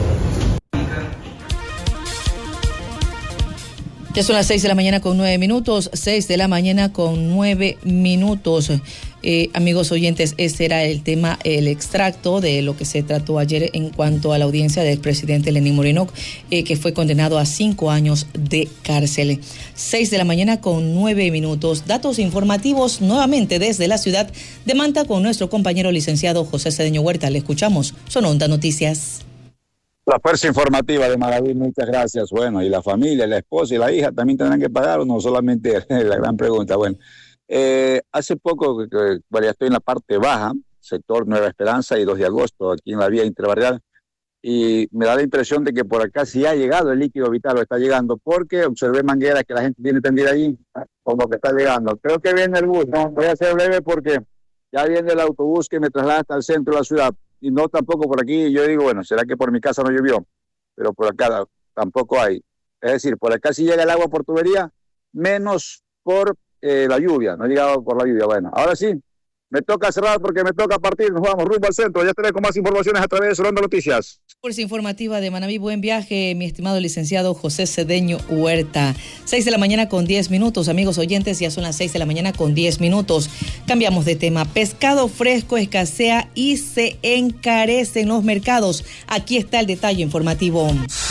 Speaker 1: Ya son las seis de la mañana con nueve minutos, seis de la mañana con nueve minutos. Eh, amigos oyentes, este era el tema, el extracto de lo que se trató ayer en cuanto a la audiencia del presidente Lenín Moreno, eh, que fue condenado a cinco años de cárcel. Seis de la mañana con nueve minutos. Datos informativos nuevamente desde la ciudad de Manta con nuestro compañero licenciado José Cedeño Huerta. Le escuchamos. Son Onda Noticias.
Speaker 2: La fuerza informativa de Maraví, muchas gracias. Bueno, y la familia, la esposa y la hija también tendrán que pagar o no, solamente la gran pregunta. Bueno, eh, hace poco, que, bueno, ya estoy en la parte baja, sector Nueva Esperanza y dos de agosto, aquí en la vía interbarrial, y me da la impresión de que por acá sí ha llegado el líquido vital, o está llegando, porque observé mangueras que la gente tiene tendida allí, como que está llegando. Creo que viene el bus, ¿no? Voy a ser breve porque ya viene el autobús que me traslada hasta el centro de la ciudad. Y no tampoco por aquí, yo digo, bueno, ¿será que por mi casa no llovió? Pero por acá tampoco hay. Es decir, por acá sí llega el agua por tubería, menos por eh, la lluvia, no ha llegado por la lluvia. Bueno, ahora sí, me toca cerrar porque me toca partir, nos vamos rumbo al centro, ya estaré con más informaciones a través de Solanda Noticias.
Speaker 1: Fuerza informativa de Manabí, buen viaje, mi estimado licenciado José Cedeño Huerta. seis de la mañana con diez minutos, amigos oyentes, ya son las seis de la mañana con diez minutos. Cambiamos de tema. Pescado fresco escasea y se encarece en los mercados. Aquí está el detalle informativo.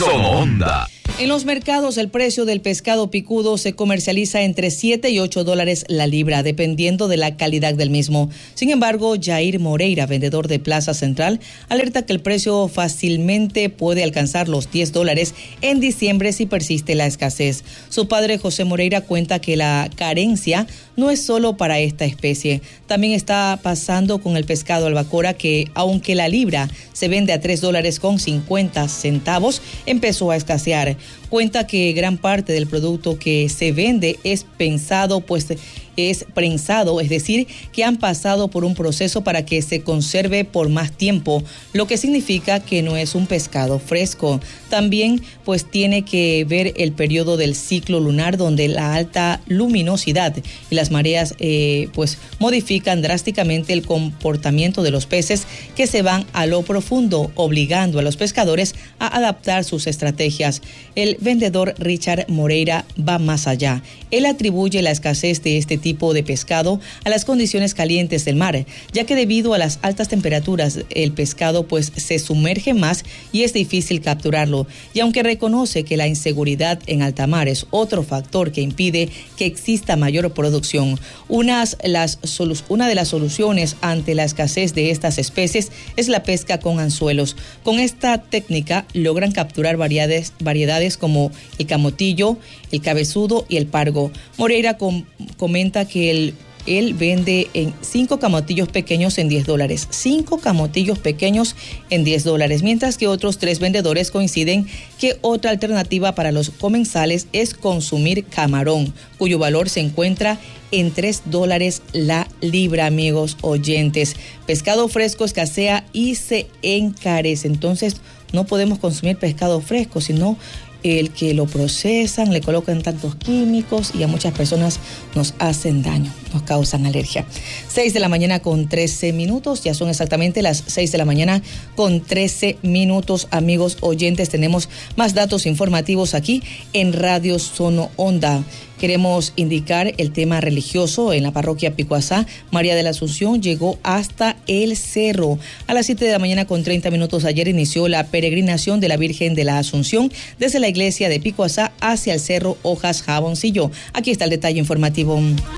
Speaker 4: Sonda.
Speaker 1: En los mercados, el precio del pescado picudo se comercializa entre siete y ocho dólares la libra, dependiendo de la calidad del mismo. Sin embargo, Jair Moreira, vendedor de Plaza Central, alerta que el precio fácilmente puede alcanzar los diez dólares en diciembre si persiste la escasez. Su padre, José Moreira, cuenta que la carencia no es solo para esta especie. También está pasando con el pescado albacora, que aunque la libra se vende a tres dólares con cincuenta centavos, empezó a escasear. Cuenta que gran parte del producto que se vende es pensado, pues es prensado, es decir, que han pasado por un proceso para que se conserve por más tiempo, lo que significa que no es un pescado fresco. También pues tiene que ver el periodo del ciclo lunar, donde la alta luminosidad y las mareas eh, pues modifican drásticamente el comportamiento de los peces, que se van a lo profundo, obligando a los pescadores a adaptar sus estrategias. El vendedor Richard Moreira va más allá. Él atribuye la escasez de este tipo de pescado a las condiciones calientes del mar, ya que debido a las altas temperaturas el pescado pues se sumerge más y es difícil capturarlo. Y aunque reconoce que la inseguridad en alta mar es otro factor que impide que exista mayor producción, unas, las solu- una de las soluciones ante la escasez de estas especies es la pesca con anzuelos. Con esta técnica logran capturar variedades, variedades como el camotillo, el cabezudo y el pargo. Moreira com- comenta que el Él vende en cinco camotillos pequeños en diez dólares. Cinco camotillos pequeños en diez dólares. Mientras que otros tres vendedores coinciden que otra alternativa para los comensales es consumir camarón, cuyo valor se encuentra en tres dólares la libra, amigos oyentes. Pescado fresco escasea y se encarece. Entonces, no podemos consumir pescado fresco, sino el que lo procesan, le colocan tantos químicos y a muchas personas nos hacen daño, nos causan alergia. seis de la mañana con trece minutos, ya son exactamente las seis de la mañana con trece minutos, amigos oyentes. Tenemos más datos informativos aquí en Radio Sono Onda. Queremos indicar el tema religioso en la parroquia Picuazá. María de la Asunción llegó hasta el cerro. A las siete de la mañana con treinta minutos ayer inició la peregrinación de la Virgen de la Asunción desde la iglesia de Picuazá hacia el cerro Hojas Jaboncillo. Aquí está el detalle informativo.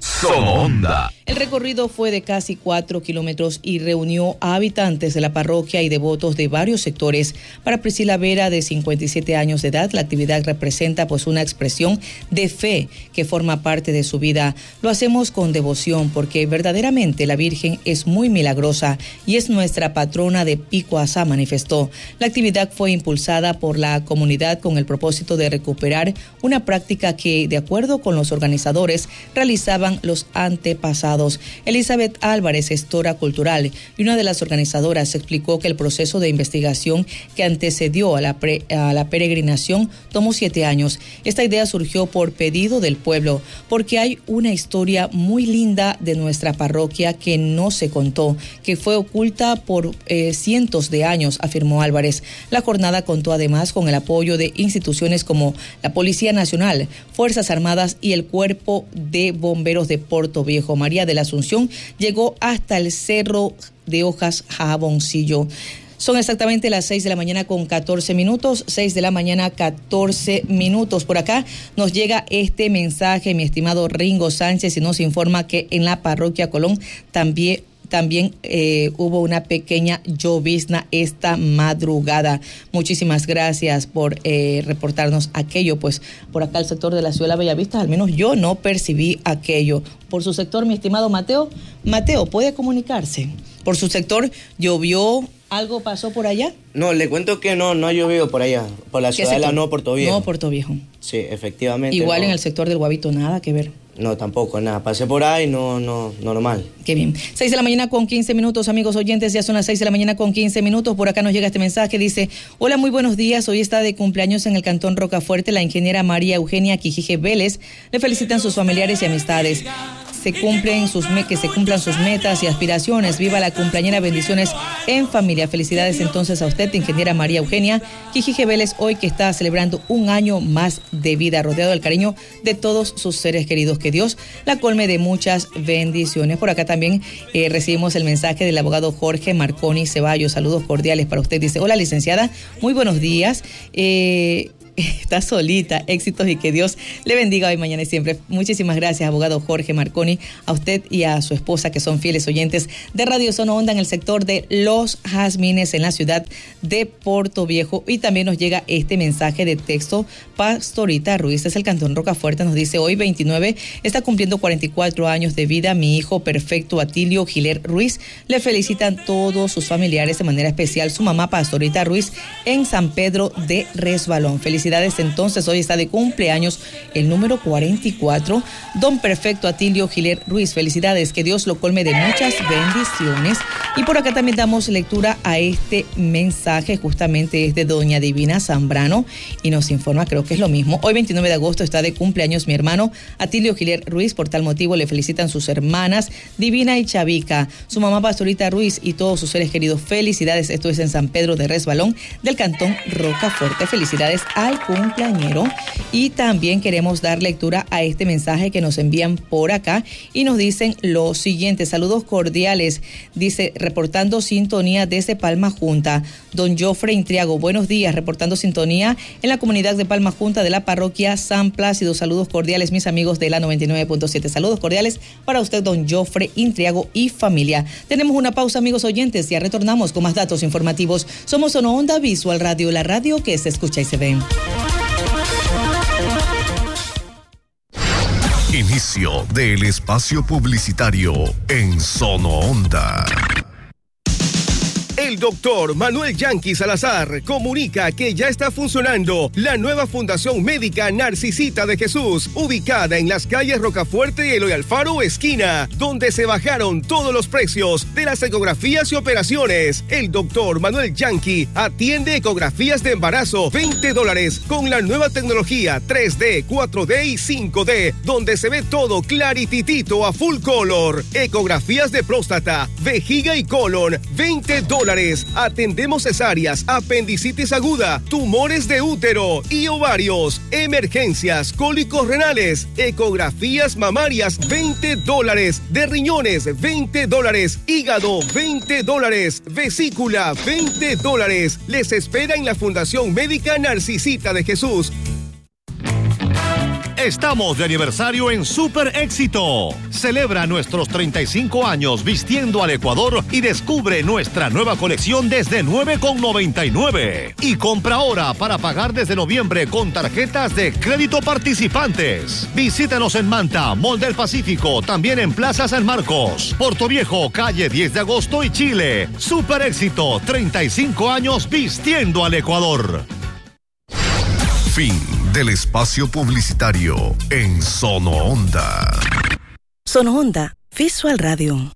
Speaker 4: Sonda.
Speaker 1: El recorrido fue de casi cuatro kilómetros y reunió a habitantes de la parroquia y devotos de varios sectores. Para Priscila Vera, de cincuenta y siete años de edad, la actividad representa pues una expresión de fe que forma parte de su vida. Lo hacemos con devoción porque verdaderamente la Virgen es muy milagrosa y es nuestra patrona de Picuazá, manifestó. La actividad fue impulsada por la comunidad con el propósito de recuperar una práctica que, de acuerdo con los organizadores, realizaban los antepasados. Elizabeth Álvarez, gestora cultural y una de las organizadoras, explicó que el proceso de investigación que antecedió a la, pre, a la peregrinación tomó siete años. Esta idea surgió por pedido del pueblo, porque hay una historia muy linda de nuestra parroquia que no se contó, que fue oculta por eh, cientos de años, afirmó Álvarez. La jornada contó además con el apoyo de instituciones como la Policía Nacional, Fuerzas Armadas y el Cuerpo de Bomberos de Puerto Viejo. María de la Asunción llegó hasta el cerro de Hojas Jaboncillo. Son exactamente las seis de la mañana con catorce minutos, seis de la mañana catorce minutos. Por acá nos llega este mensaje, mi estimado Ringo Sánchez, y nos informa que en la parroquia Colón también También eh, hubo una pequeña llovizna esta madrugada. Muchísimas gracias por eh, reportarnos aquello. Pues por acá el sector de la ciudad de la Bellavista, al menos yo no percibí aquello. Por su sector, mi estimado Mateo, Mateo, ¿puede comunicarse? Por su sector, ¿llovió? ¿Algo pasó por allá?
Speaker 3: No, le cuento que no, no ha llovido por allá. Por la ciudad de la No, Puerto Viejo.
Speaker 1: No, Puerto Viejo.
Speaker 3: Sí, efectivamente.
Speaker 1: Igual
Speaker 3: no.
Speaker 1: En el sector del Guavito, nada que ver.
Speaker 3: No, tampoco, nada. Pasé por ahí, no, no, normal.
Speaker 1: Qué bien. seis de la mañana con quince minutos, amigos oyentes, ya son las seis de la mañana con quince minutos. Por acá nos llega este mensaje, dice: hola, muy buenos días. Hoy está de cumpleaños en el Cantón Rocafuerte la ingeniera María Eugenia Quijije Vélez. Le felicitan sus familiares y amistades. Se cumplen sus me que se cumplan sus metas y aspiraciones. Viva la cumpleañera, bendiciones en familia. Felicidades entonces a usted, ingeniera María Eugenia Quijije Vélez, hoy que está celebrando un año más de vida, rodeado del cariño de todos sus seres queridos. Que Dios la colme de muchas bendiciones. Por acá también eh, recibimos el mensaje del abogado Jorge Marconi Ceballos. Saludos cordiales para usted. Dice: hola, licenciada, muy buenos días. Eh... Está solita, éxitos y que Dios le bendiga hoy, mañana y siempre. Muchísimas gracias, abogado Jorge Marconi, a usted y a su esposa, que son fieles oyentes de Radio Zona Onda en el sector de Los Jazmines, en la ciudad de Puerto Viejo. Y también nos llega este mensaje de texto. Pastorita Ruiz, es el Cantón Rocafuerte, nos dice: hoy veintinueve, está cumpliendo cuarenta y cuatro años de vida mi hijo perfecto Atilio Giler Ruiz. Le felicitan todos sus familiares, de manera especial su mamá Pastorita Ruiz en San Pedro de Resbalón. Felicidades. Entonces, hoy está de cumpleaños el número cuarenta y cuatro, don perfecto Atilio Giler Ruiz. Felicidades, que Dios lo colme de muchas bendiciones. Y por acá también damos lectura a este mensaje, justamente es de doña Divina Zambrano, y nos informa, creo que es lo mismo: hoy veintinueve de agosto está de cumpleaños mi hermano Atilio Giler Ruiz. Por tal motivo le felicitan sus hermanas Divina y Chavica, su mamá Pastorita Ruiz y todos sus seres queridos. Felicidades, esto es en San Pedro de Resbalón del Cantón Rocafuerte. Felicidades al cumpleañero. Y también queremos dar lectura a este mensaje que nos envían por acá y nos dicen lo siguiente: saludos cordiales, dice, reportando sintonía desde Palma Junta, don Jofre Intriago. Buenos días, reportando sintonía en la comunidad de Palma Junta de la parroquia San Plácido. Saludos cordiales, mis amigos de la noventa y nueve punto siete. Saludos cordiales para usted, don Jofre Intriago y familia. Tenemos una pausa, amigos oyentes, ya retornamos con más datos informativos. Somos Zona Onda Visual Radio, la radio que se escucha y se ve.
Speaker 10: Inicio del espacio publicitario en Zona Onda. El doctor Manuel Yanqui Salazar comunica que ya está funcionando la nueva Fundación Médica Narcisita de Jesús, ubicada en las calles Rocafuerte y Eloy Alfaro esquina, donde se bajaron todos los precios de las ecografías y operaciones. El doctor Manuel Yanqui atiende ecografías de embarazo, veinte dólares, con la nueva tecnología tres D, cuatro D y cinco D, donde se ve todo clarititito a full color. Ecografías de próstata, vejiga y colon, veinte dólares. Atendemos cesáreas, apendicitis aguda, tumores de útero y ovarios, emergencias, cólicos renales, ecografías mamarias, veinte dólares, de riñones, veinte dólares, hígado, veinte dólares, vesícula, veinte dólares. Les espera en la Fundación Médica Narcisita de Jesús.
Speaker 12: Estamos de aniversario en Super Éxito. Celebra nuestros treinta y cinco años vistiendo al Ecuador y descubre nuestra nueva colección desde nueve con noventa y nueve. Y compra ahora para pagar desde noviembre con tarjetas de crédito participantes. Visítanos en Manta, Mall del Pacífico, también en Plaza San Marcos, Puerto Viejo, calle diez de agosto y Chile. Super Éxito, treinta y cinco años vistiendo al Ecuador.
Speaker 10: Fin del espacio publicitario en Zona Onda.
Speaker 13: Zona Onda Visual Radio.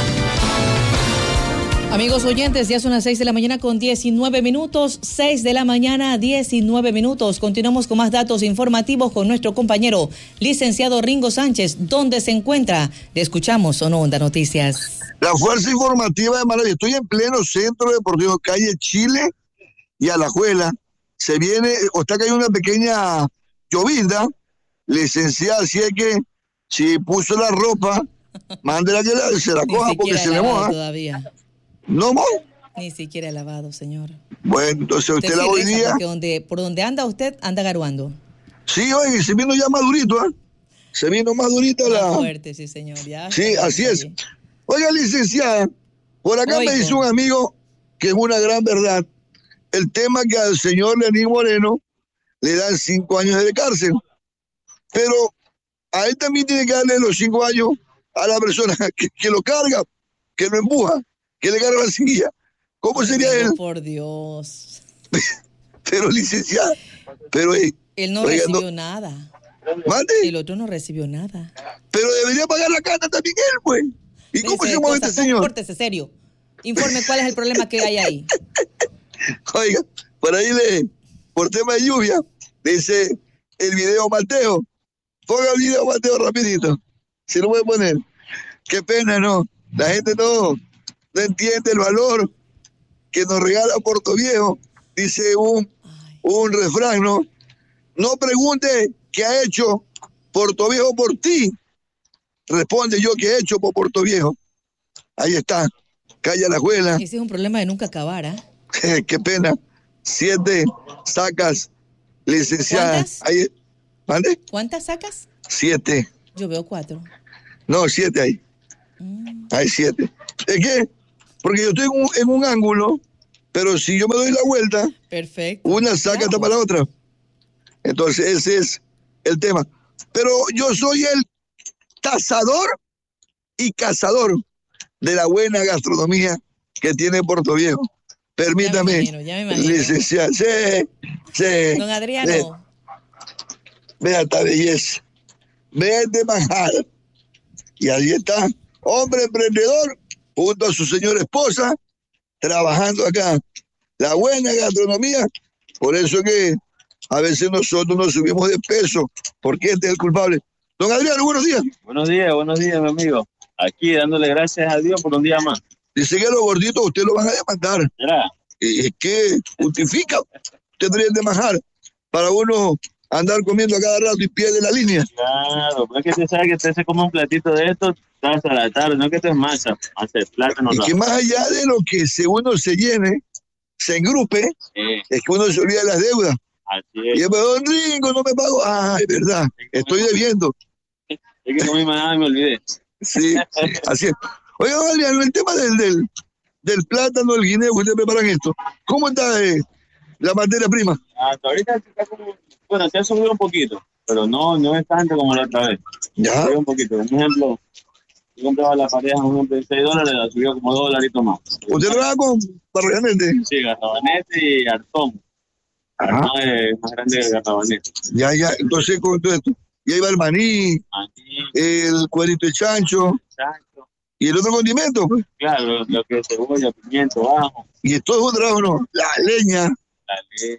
Speaker 1: Amigos oyentes, ya son las seis de la mañana con diecinueve minutos, seis de la mañana, diecinueve minutos. Continuamos con más datos informativos con nuestro compañero, licenciado Ringo Sánchez. ¿Dónde se encuentra? Le escuchamos, Zona Onda Noticias.
Speaker 6: La fuerza informativa de Maravilla. Estoy en pleno centro deportivo, calle Chile y Alajuela. Se viene, o está cayendo una pequeña llovizna, licenciada, así es que si puso la ropa, mándela que la, se la coja porque se le moja.
Speaker 1: Todavía.
Speaker 6: ¿No, mo?
Speaker 1: Ni siquiera lavado, señor.
Speaker 6: Bueno, entonces usted, usted la hoy día...
Speaker 1: Donde, por donde anda usted, anda garuando.
Speaker 6: Sí, oye, se vino ya madurito, ¿eh? Se vino madurita la...
Speaker 1: Más fuerte, sí, señor. Ya,
Speaker 6: sí, así es. Oiga, licenciada, por acá Oigo. me dice un amigo que es una gran verdad. El tema que al señor Lenín Moreno le dan cinco años de cárcel. Pero a él también tiene que darle los cinco años a la persona que, que lo carga, que lo empuja, que le carga la silla. ¿Cómo sería
Speaker 1: Pero,
Speaker 6: él?
Speaker 1: Por Dios.
Speaker 6: Pero licenciada, pero... Eh,
Speaker 1: él no
Speaker 6: oiga,
Speaker 1: recibió
Speaker 6: no,
Speaker 1: nada.
Speaker 6: ¿Mande?
Speaker 1: El otro no recibió nada.
Speaker 6: Pero debería pagar la cana también él, pues. ¿Y
Speaker 1: Dice,
Speaker 6: cómo se mueve este señor?
Speaker 1: Córtese, serio. Informe cuál es el problema que hay ahí.
Speaker 6: Oiga, por ahí le, por tema de lluvia, dice el video Mateo. Ponga el video Mateo rapidito. Si lo puede poner. Qué pena, ¿no? La gente no, no entiende el valor que nos regala Puerto Viejo. Dice un, un refrán, ¿no? No pregunte qué ha hecho Puerto Viejo por ti. Responde yo qué he hecho por Puerto Viejo. Ahí está. Calla la juela.
Speaker 1: Ese es un problema de nunca acabar, ¿ah?
Speaker 6: ¿eh? Qué pena. Siete sacas, licenciada.
Speaker 1: ¿Cuántas?
Speaker 6: Ahí, ¿mande?
Speaker 1: ¿Cuántas sacas?
Speaker 6: Siete.
Speaker 1: Yo veo cuatro.
Speaker 6: No, siete ahí. Mm. Hay siete. ¿Es qué? Porque yo estoy en un, en un ángulo, pero si yo me doy la vuelta,
Speaker 1: perfecto,
Speaker 6: una saca está para la otra. Entonces ese es el tema. Pero yo soy el tasador y cazador de la buena gastronomía que tiene Puerto Viejo. Permítame,
Speaker 1: ya me imagino, ya me imagino.
Speaker 6: licenciada. Sí, sí.
Speaker 1: Don Adriano.
Speaker 6: Sí. Vea esta belleza. Vea este manjar. Y ahí está, hombre emprendedor, junto a su señora esposa, trabajando acá. La buena gastronomía, por eso que a veces nosotros nos subimos de peso, porque este es el culpable. Don Adriano, buenos días.
Speaker 14: Buenos días, buenos días, mi amigo. Aquí dándole gracias a Dios por un día más.
Speaker 6: Dice que a los gorditos usted lo van a demandar.
Speaker 14: ¿Será?
Speaker 6: Es que justifica, usted tendría que majar para uno andar comiendo a cada rato y pierde la línea.
Speaker 14: Claro, pero es que usted sabe que usted se come un platito de esto hasta la tarde, no que esto es masa, hace plátano.
Speaker 6: Y que más allá de lo que se uno se llene, se engrupe,
Speaker 14: sí,
Speaker 6: es que uno se olvida de las deudas.
Speaker 14: Así es.
Speaker 6: Y yo me digo, don Ringo, no me pago. Ay, verdad, estoy debiendo.
Speaker 14: Es que no me nada me olvidé.
Speaker 6: Sí, así es. Oiga, Adriano, el tema del, del, del plátano, el guineo, que ustedes preparan esto, ¿cómo está eh, la materia prima?
Speaker 14: Hasta ahorita está como, bueno, se ha subido un poquito, pero no, no es tanto como la otra vez.
Speaker 6: Ya.
Speaker 14: Subió un poquito. Un ejemplo, yo compraba la pareja, un ejemplo, de seis dólares, la subió como dos dolaritos más.
Speaker 6: ¿Usted trabaja con Barraganete?
Speaker 14: Sí, Garrabanete y Artón. Artón es más grande que Garrabanete.
Speaker 6: Ya, ya, entonces con todo esto. Y ahí va el maní, maní. El cuerito de chancho,
Speaker 14: chancho.
Speaker 6: Y el otro condimento, pues.
Speaker 14: Claro, lo, lo que es cebolla, pimiento, ajo.
Speaker 6: Y esto es un trabajo, ¿no? La leña.
Speaker 14: La leña,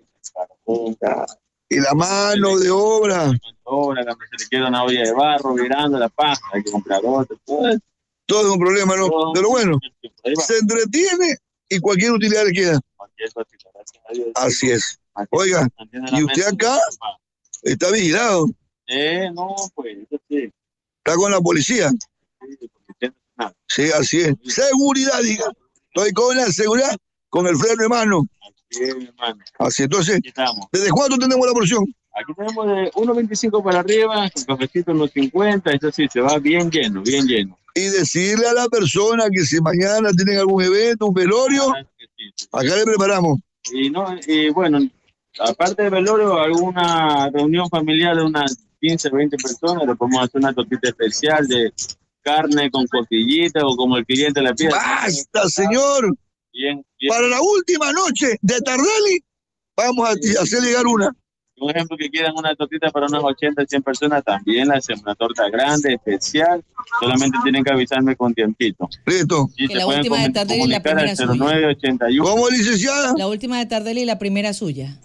Speaker 14: el carbón.
Speaker 6: Y la mano de obra.
Speaker 14: Obra, se le queda una olla de barro virando la paja, hay que comprar otra. Todo,
Speaker 6: todo es un problema, ¿no? Todo. Pero bueno, se entretiene y cualquier utilidad le queda.
Speaker 14: Cualquier cosita, gracias a Dios.
Speaker 6: Así es. Oiga, y usted acá está vigilado.
Speaker 14: Eh, no, pues, eso sí.
Speaker 6: Está con la policía.
Speaker 14: Sí, porque nada.
Speaker 6: Sí, así es. Seguridad, diga. Estoy con la seguridad, con el freno de mano.
Speaker 14: Así es, mi hermano.
Speaker 6: Así, entonces,
Speaker 14: estamos.
Speaker 6: ¿Desde cuánto tenemos la porción?
Speaker 14: Aquí tenemos de uno veinticinco para arriba, el cafecito unos cincuenta, eso sí, se va bien lleno, bien lleno.
Speaker 6: Y decirle a la persona que si mañana tienen algún evento, un velorio, ah, sí, sí. Acá le preparamos.
Speaker 14: Y, no, y bueno, aparte del velorio, alguna reunión familiar de unas quince, veinte personas, le podemos hacer una tortita especial de carne con costillitas o como el cliente la pide.
Speaker 6: ¡Basta, señor!
Speaker 14: Bien, bien.
Speaker 6: Para la última noche de Tardelli, vamos a sí. hacer llegar una.
Speaker 14: Un ejemplo que quieran una tortita para unas ochenta, cien personas, también la hacemos una torta grande, especial. Solamente tienen que avisarme con tiempito.
Speaker 6: Listo.
Speaker 14: Y
Speaker 1: que la última de Tardelli y la primera
Speaker 14: cero nueve ochenta y uno.
Speaker 6: ¿Cómo, licenciada?
Speaker 1: La última de Tardelli y la primera suya.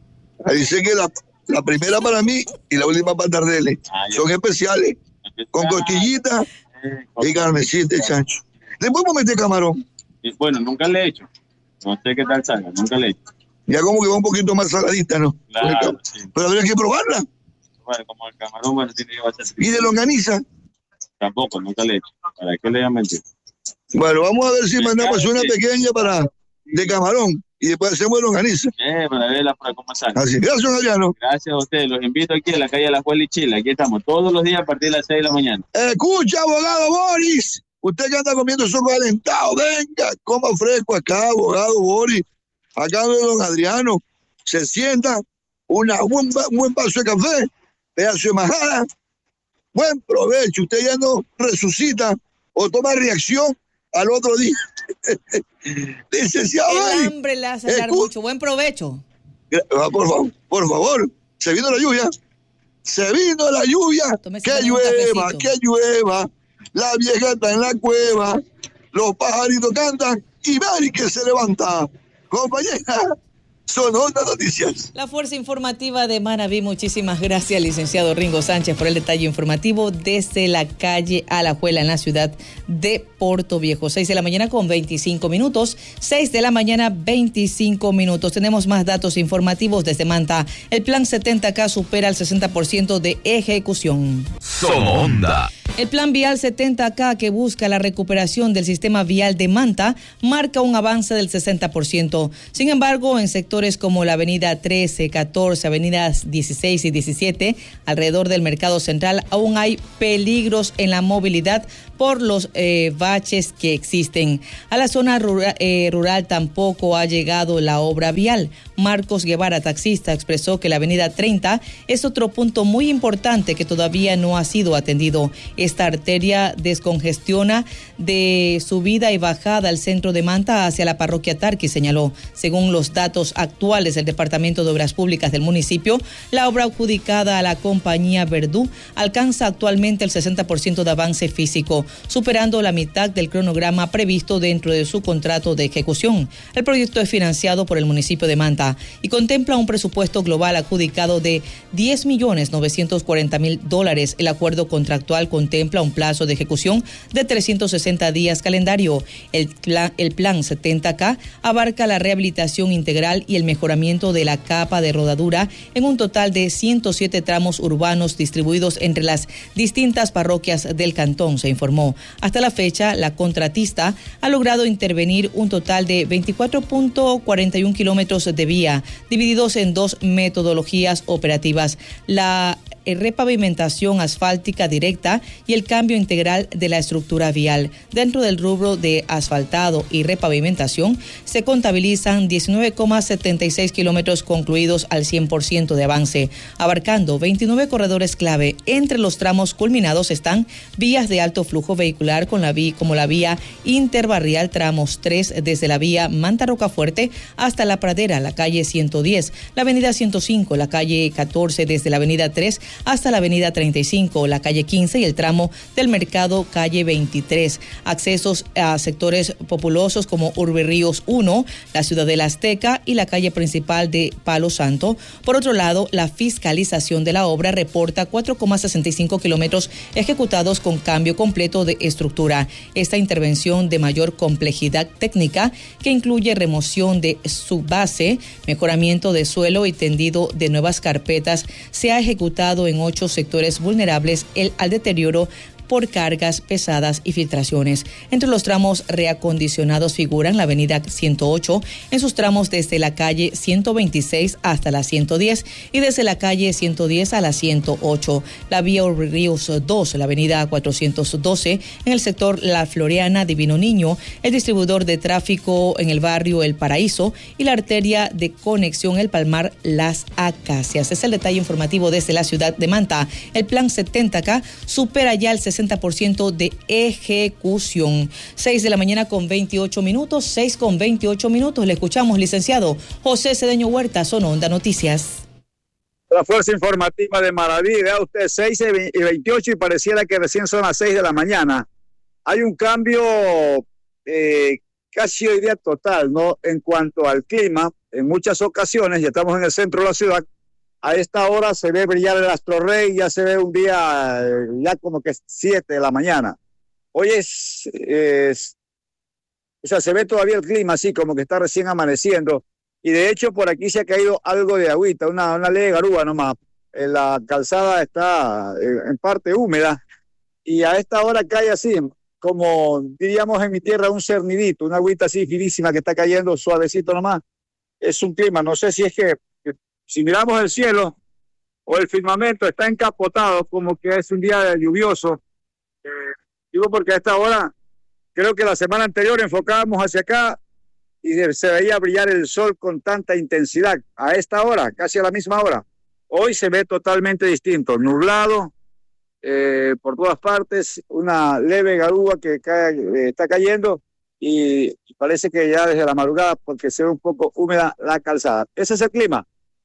Speaker 6: Dice que la, la primera para mí y la última para Tardelli. Ah, son especiales. Especial. Con costillitas eh, y carnecita de chancho. ¿Le podemos meter camarón?
Speaker 14: Y, bueno, nunca le he hecho. No sé qué tal salga, nunca le he hecho.
Speaker 6: Ya como que va un poquito más saladita, ¿no?
Speaker 14: Claro, sí.
Speaker 6: Pero habría que probarla.
Speaker 14: Bueno, como el camarón, bueno, tiene que ser.
Speaker 6: ¿Y de longaniza?
Speaker 14: Tampoco, nunca le he hecho. ¿Para qué le voy a mentir?
Speaker 6: Bueno, vamos a ver si mandamos una pequeña para de camarón y después hacemos longaniza.
Speaker 14: Eh, para ver la cómo sale.
Speaker 6: Así, gracias, Adriano.
Speaker 14: Gracias a ustedes. Los invito aquí a la calle de la Juela y Chile. Aquí estamos todos los días a partir de las seis de la mañana.
Speaker 6: Escucha, abogado Boris. Usted que anda comiendo sopa calentado, venga, coma fresco acá, abogado Boris. Acá de don Adriano, se sienta, una, un, un buen vaso de café, pedazo de majada, buen provecho. Usted ya no resucita o toma reacción al otro día. Licenciado.
Speaker 1: El hambre le hace dar mucho. Buen provecho.
Speaker 6: Por favor, por favor, se vino la lluvia. Se vino la lluvia,
Speaker 1: Tómese
Speaker 6: que
Speaker 1: un
Speaker 6: llueva,
Speaker 1: cafecito.
Speaker 6: que llueva. La vieja está en la cueva, los pajaritos cantan y Mari que se levanta. Compañera, son Onda Noticias.
Speaker 1: La Fuerza Informativa de Manabí, muchísimas gracias, licenciado Ringo Sánchez, por el detalle informativo desde la calle Alajuela en la ciudad de Puerto Viejo. seis de la mañana con veinticinco minutos, seis de la mañana veinticinco minutos. Tenemos más datos informativos desde Manta. El plan setenta K supera el sesenta por ciento de ejecución.
Speaker 4: Somonda.
Speaker 1: El plan vial setenta K, que busca la recuperación del sistema vial de Manta, marca un avance del sesenta por ciento. Sin embargo, en sectores como la avenida trece, catorce, avenidas dieciséis y diecisiete, alrededor del mercado central, aún hay peligros en la movilidad por los eh, baches que existen. A la zona rural, eh, rural tampoco ha llegado la obra vial. Marcos Guevara, taxista, expresó que la avenida treinta es otro punto muy importante que todavía no ha sido atendido. Esta arteria descongestiona de subida y bajada al centro de Manta hacia la parroquia Tarqui, señaló. Según los datos actuales del Departamento de Obras Públicas del municipio, la obra adjudicada a la compañía Verdú alcanza actualmente el sesenta por ciento de avance físico, superando la mitad del cronograma previsto dentro de su contrato de ejecución. El proyecto es financiado por el municipio de Manta y contempla un presupuesto global adjudicado de diez millones novecientos cuarenta mil dólares. El acuerdo contractual contempla un plazo de ejecución de trescientos sesenta días calendario. El plan, el plan setenta K abarca la rehabilitación integral y el mejoramiento de la capa de rodadura en un total de ciento siete tramos urbanos distribuidos entre las distintas parroquias del cantón, se informó. Hasta la fecha, la contratista ha logrado intervenir un total de veinticuatro punto cuarenta y uno kilómetros de vía, divididos en dos metodologías operativas: la repavimentación asfáltica directa y el cambio integral de la estructura vial. Dentro del rubro de asfaltado y repavimentación se contabilizan diecinueve coma setenta y seis kilómetros concluidos al cien por ciento de avance, abarcando veintinueve corredores clave. Entre los tramos culminados están vías de alto flujo vehicular con la vía, como la vía interbarrial tramos tres desde la vía Manta Rocafuerte hasta la Pradera, la calle ciento diez, la avenida ciento cinco, la calle catorce desde la avenida tres hasta la avenida treinta y cinco, la calle quince y el tramo del mercado calle veintitrés. Accesos a sectores populosos como Urbe Ríos uno, la Ciudadela Azteca y la calle principal de Palo Santo. Por otro lado, la fiscalización de la obra reporta cuatro coma sesenta y cinco kilómetros ejecutados con cambio completo de estructura. Esta intervención de mayor complejidad técnica, que incluye remoción de subbase, mejoramiento de suelo y tendido de nuevas carpetas, se ha ejecutado en ocho sectores vulnerables el, al deterioro por cargas pesadas y filtraciones. Entre los tramos reacondicionados figuran la avenida ciento ocho, en sus tramos desde la calle ciento veintiséis hasta la ciento diez y desde la calle ciento diez a la ciento ocho. La vía Urbe Ríos dos, la avenida cuatrocientos doce, en el sector La Floreana Divino Niño, el distribuidor de tráfico en el barrio El Paraíso y la arteria de conexión El Palmar Las Acacias. Es el detalle informativo desde la ciudad de Manta. El plan setenta K supera ya el sesenta por ciento de ejecución. seis de la mañana con veintiocho minutos, seis con veintiocho minutos. Le escuchamos, licenciado José Cedeño Huerta, Sononda Noticias.
Speaker 15: La Fuerza Informativa de Maraví, vea usted, seis y veintiocho y pareciera que recién son las seis de la mañana. Hay un cambio eh, casi hoy día total, ¿no? En cuanto al clima, en muchas ocasiones, ya estamos en el centro de la ciudad, a esta hora se ve brillar el Astro Rey, ya se ve un día ya como que siete de la mañana. Hoy es, es, o sea, se ve todavía el clima así como que está recién amaneciendo. Y de hecho por aquí se ha caído algo de agüita, una, una leve garúa nomás. La calzada está en parte húmeda y a esta hora cae así, como diríamos en mi tierra, un cernidito, una agüita así finísima que está cayendo suavecito nomás. Es un clima, no sé si es que si miramos el cielo o el firmamento está encapotado como que es un día lluvioso. Eh, digo porque a esta hora, creo que la semana anterior enfocábamos hacia acá y se veía brillar el sol con tanta intensidad. A esta hora, casi a la misma hora, hoy se ve totalmente distinto, nublado eh, por todas partes, una leve garúa que cae, eh, está cayendo y parece que ya desde la madrugada porque se ve un poco húmeda la calzada. Ese es el clima.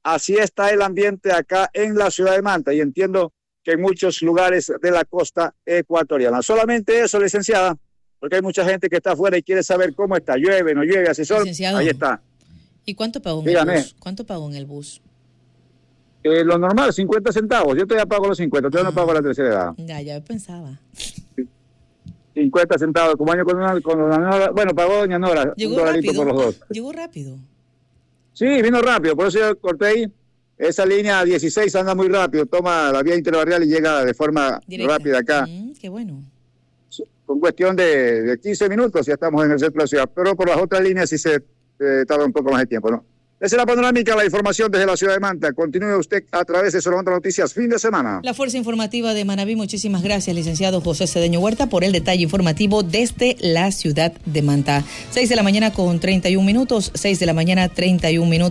Speaker 15: así está el ambiente acá en la ciudad de Manta y entiendo que en muchos lugares de la costa ecuatoriana. Solamente eso, licenciada, porque hay mucha gente que está afuera y quiere saber cómo está, llueve, no llueve, asesor,
Speaker 1: Licenciado,
Speaker 15: ahí está.
Speaker 1: ¿Y cuánto pagó en
Speaker 15: Dígame.
Speaker 1: el bus? ¿Cuánto pagó en el bus?
Speaker 15: Eh, lo normal, cincuenta centavos, yo todavía pago los cincuenta, todavía no pago la tercera edad.
Speaker 1: Ya, ya pensaba.
Speaker 15: cincuenta centavos, como año con una, con una Nora, bueno, pagó doña Nora, un
Speaker 1: Llegó
Speaker 15: dolarito
Speaker 1: rápido.
Speaker 15: por los dos.
Speaker 1: Llegó rápido.
Speaker 15: Sí, vino rápido, por eso yo corté ahí. Esa línea dieciséis anda muy rápido, toma la vía interbarrial y llega de forma
Speaker 1: Directa.
Speaker 15: rápida acá.
Speaker 1: Mm, qué bueno.
Speaker 15: Con cuestión de, de quince minutos ya estamos en el centro de la ciudad, pero por las otras líneas sí se eh, tarda un poco más de tiempo, ¿no? Esa es la panorámica, la información desde la ciudad de Manta. Continúe usted a través de Sonomanda Noticias, fin de semana.
Speaker 1: La Fuerza Informativa de Manabí, muchísimas gracias, licenciado José Cedeño Huerta, por el detalle informativo desde la ciudad de Manta. seis de la mañana con treinta y un minutos, seis de la mañana, treinta y un minutos.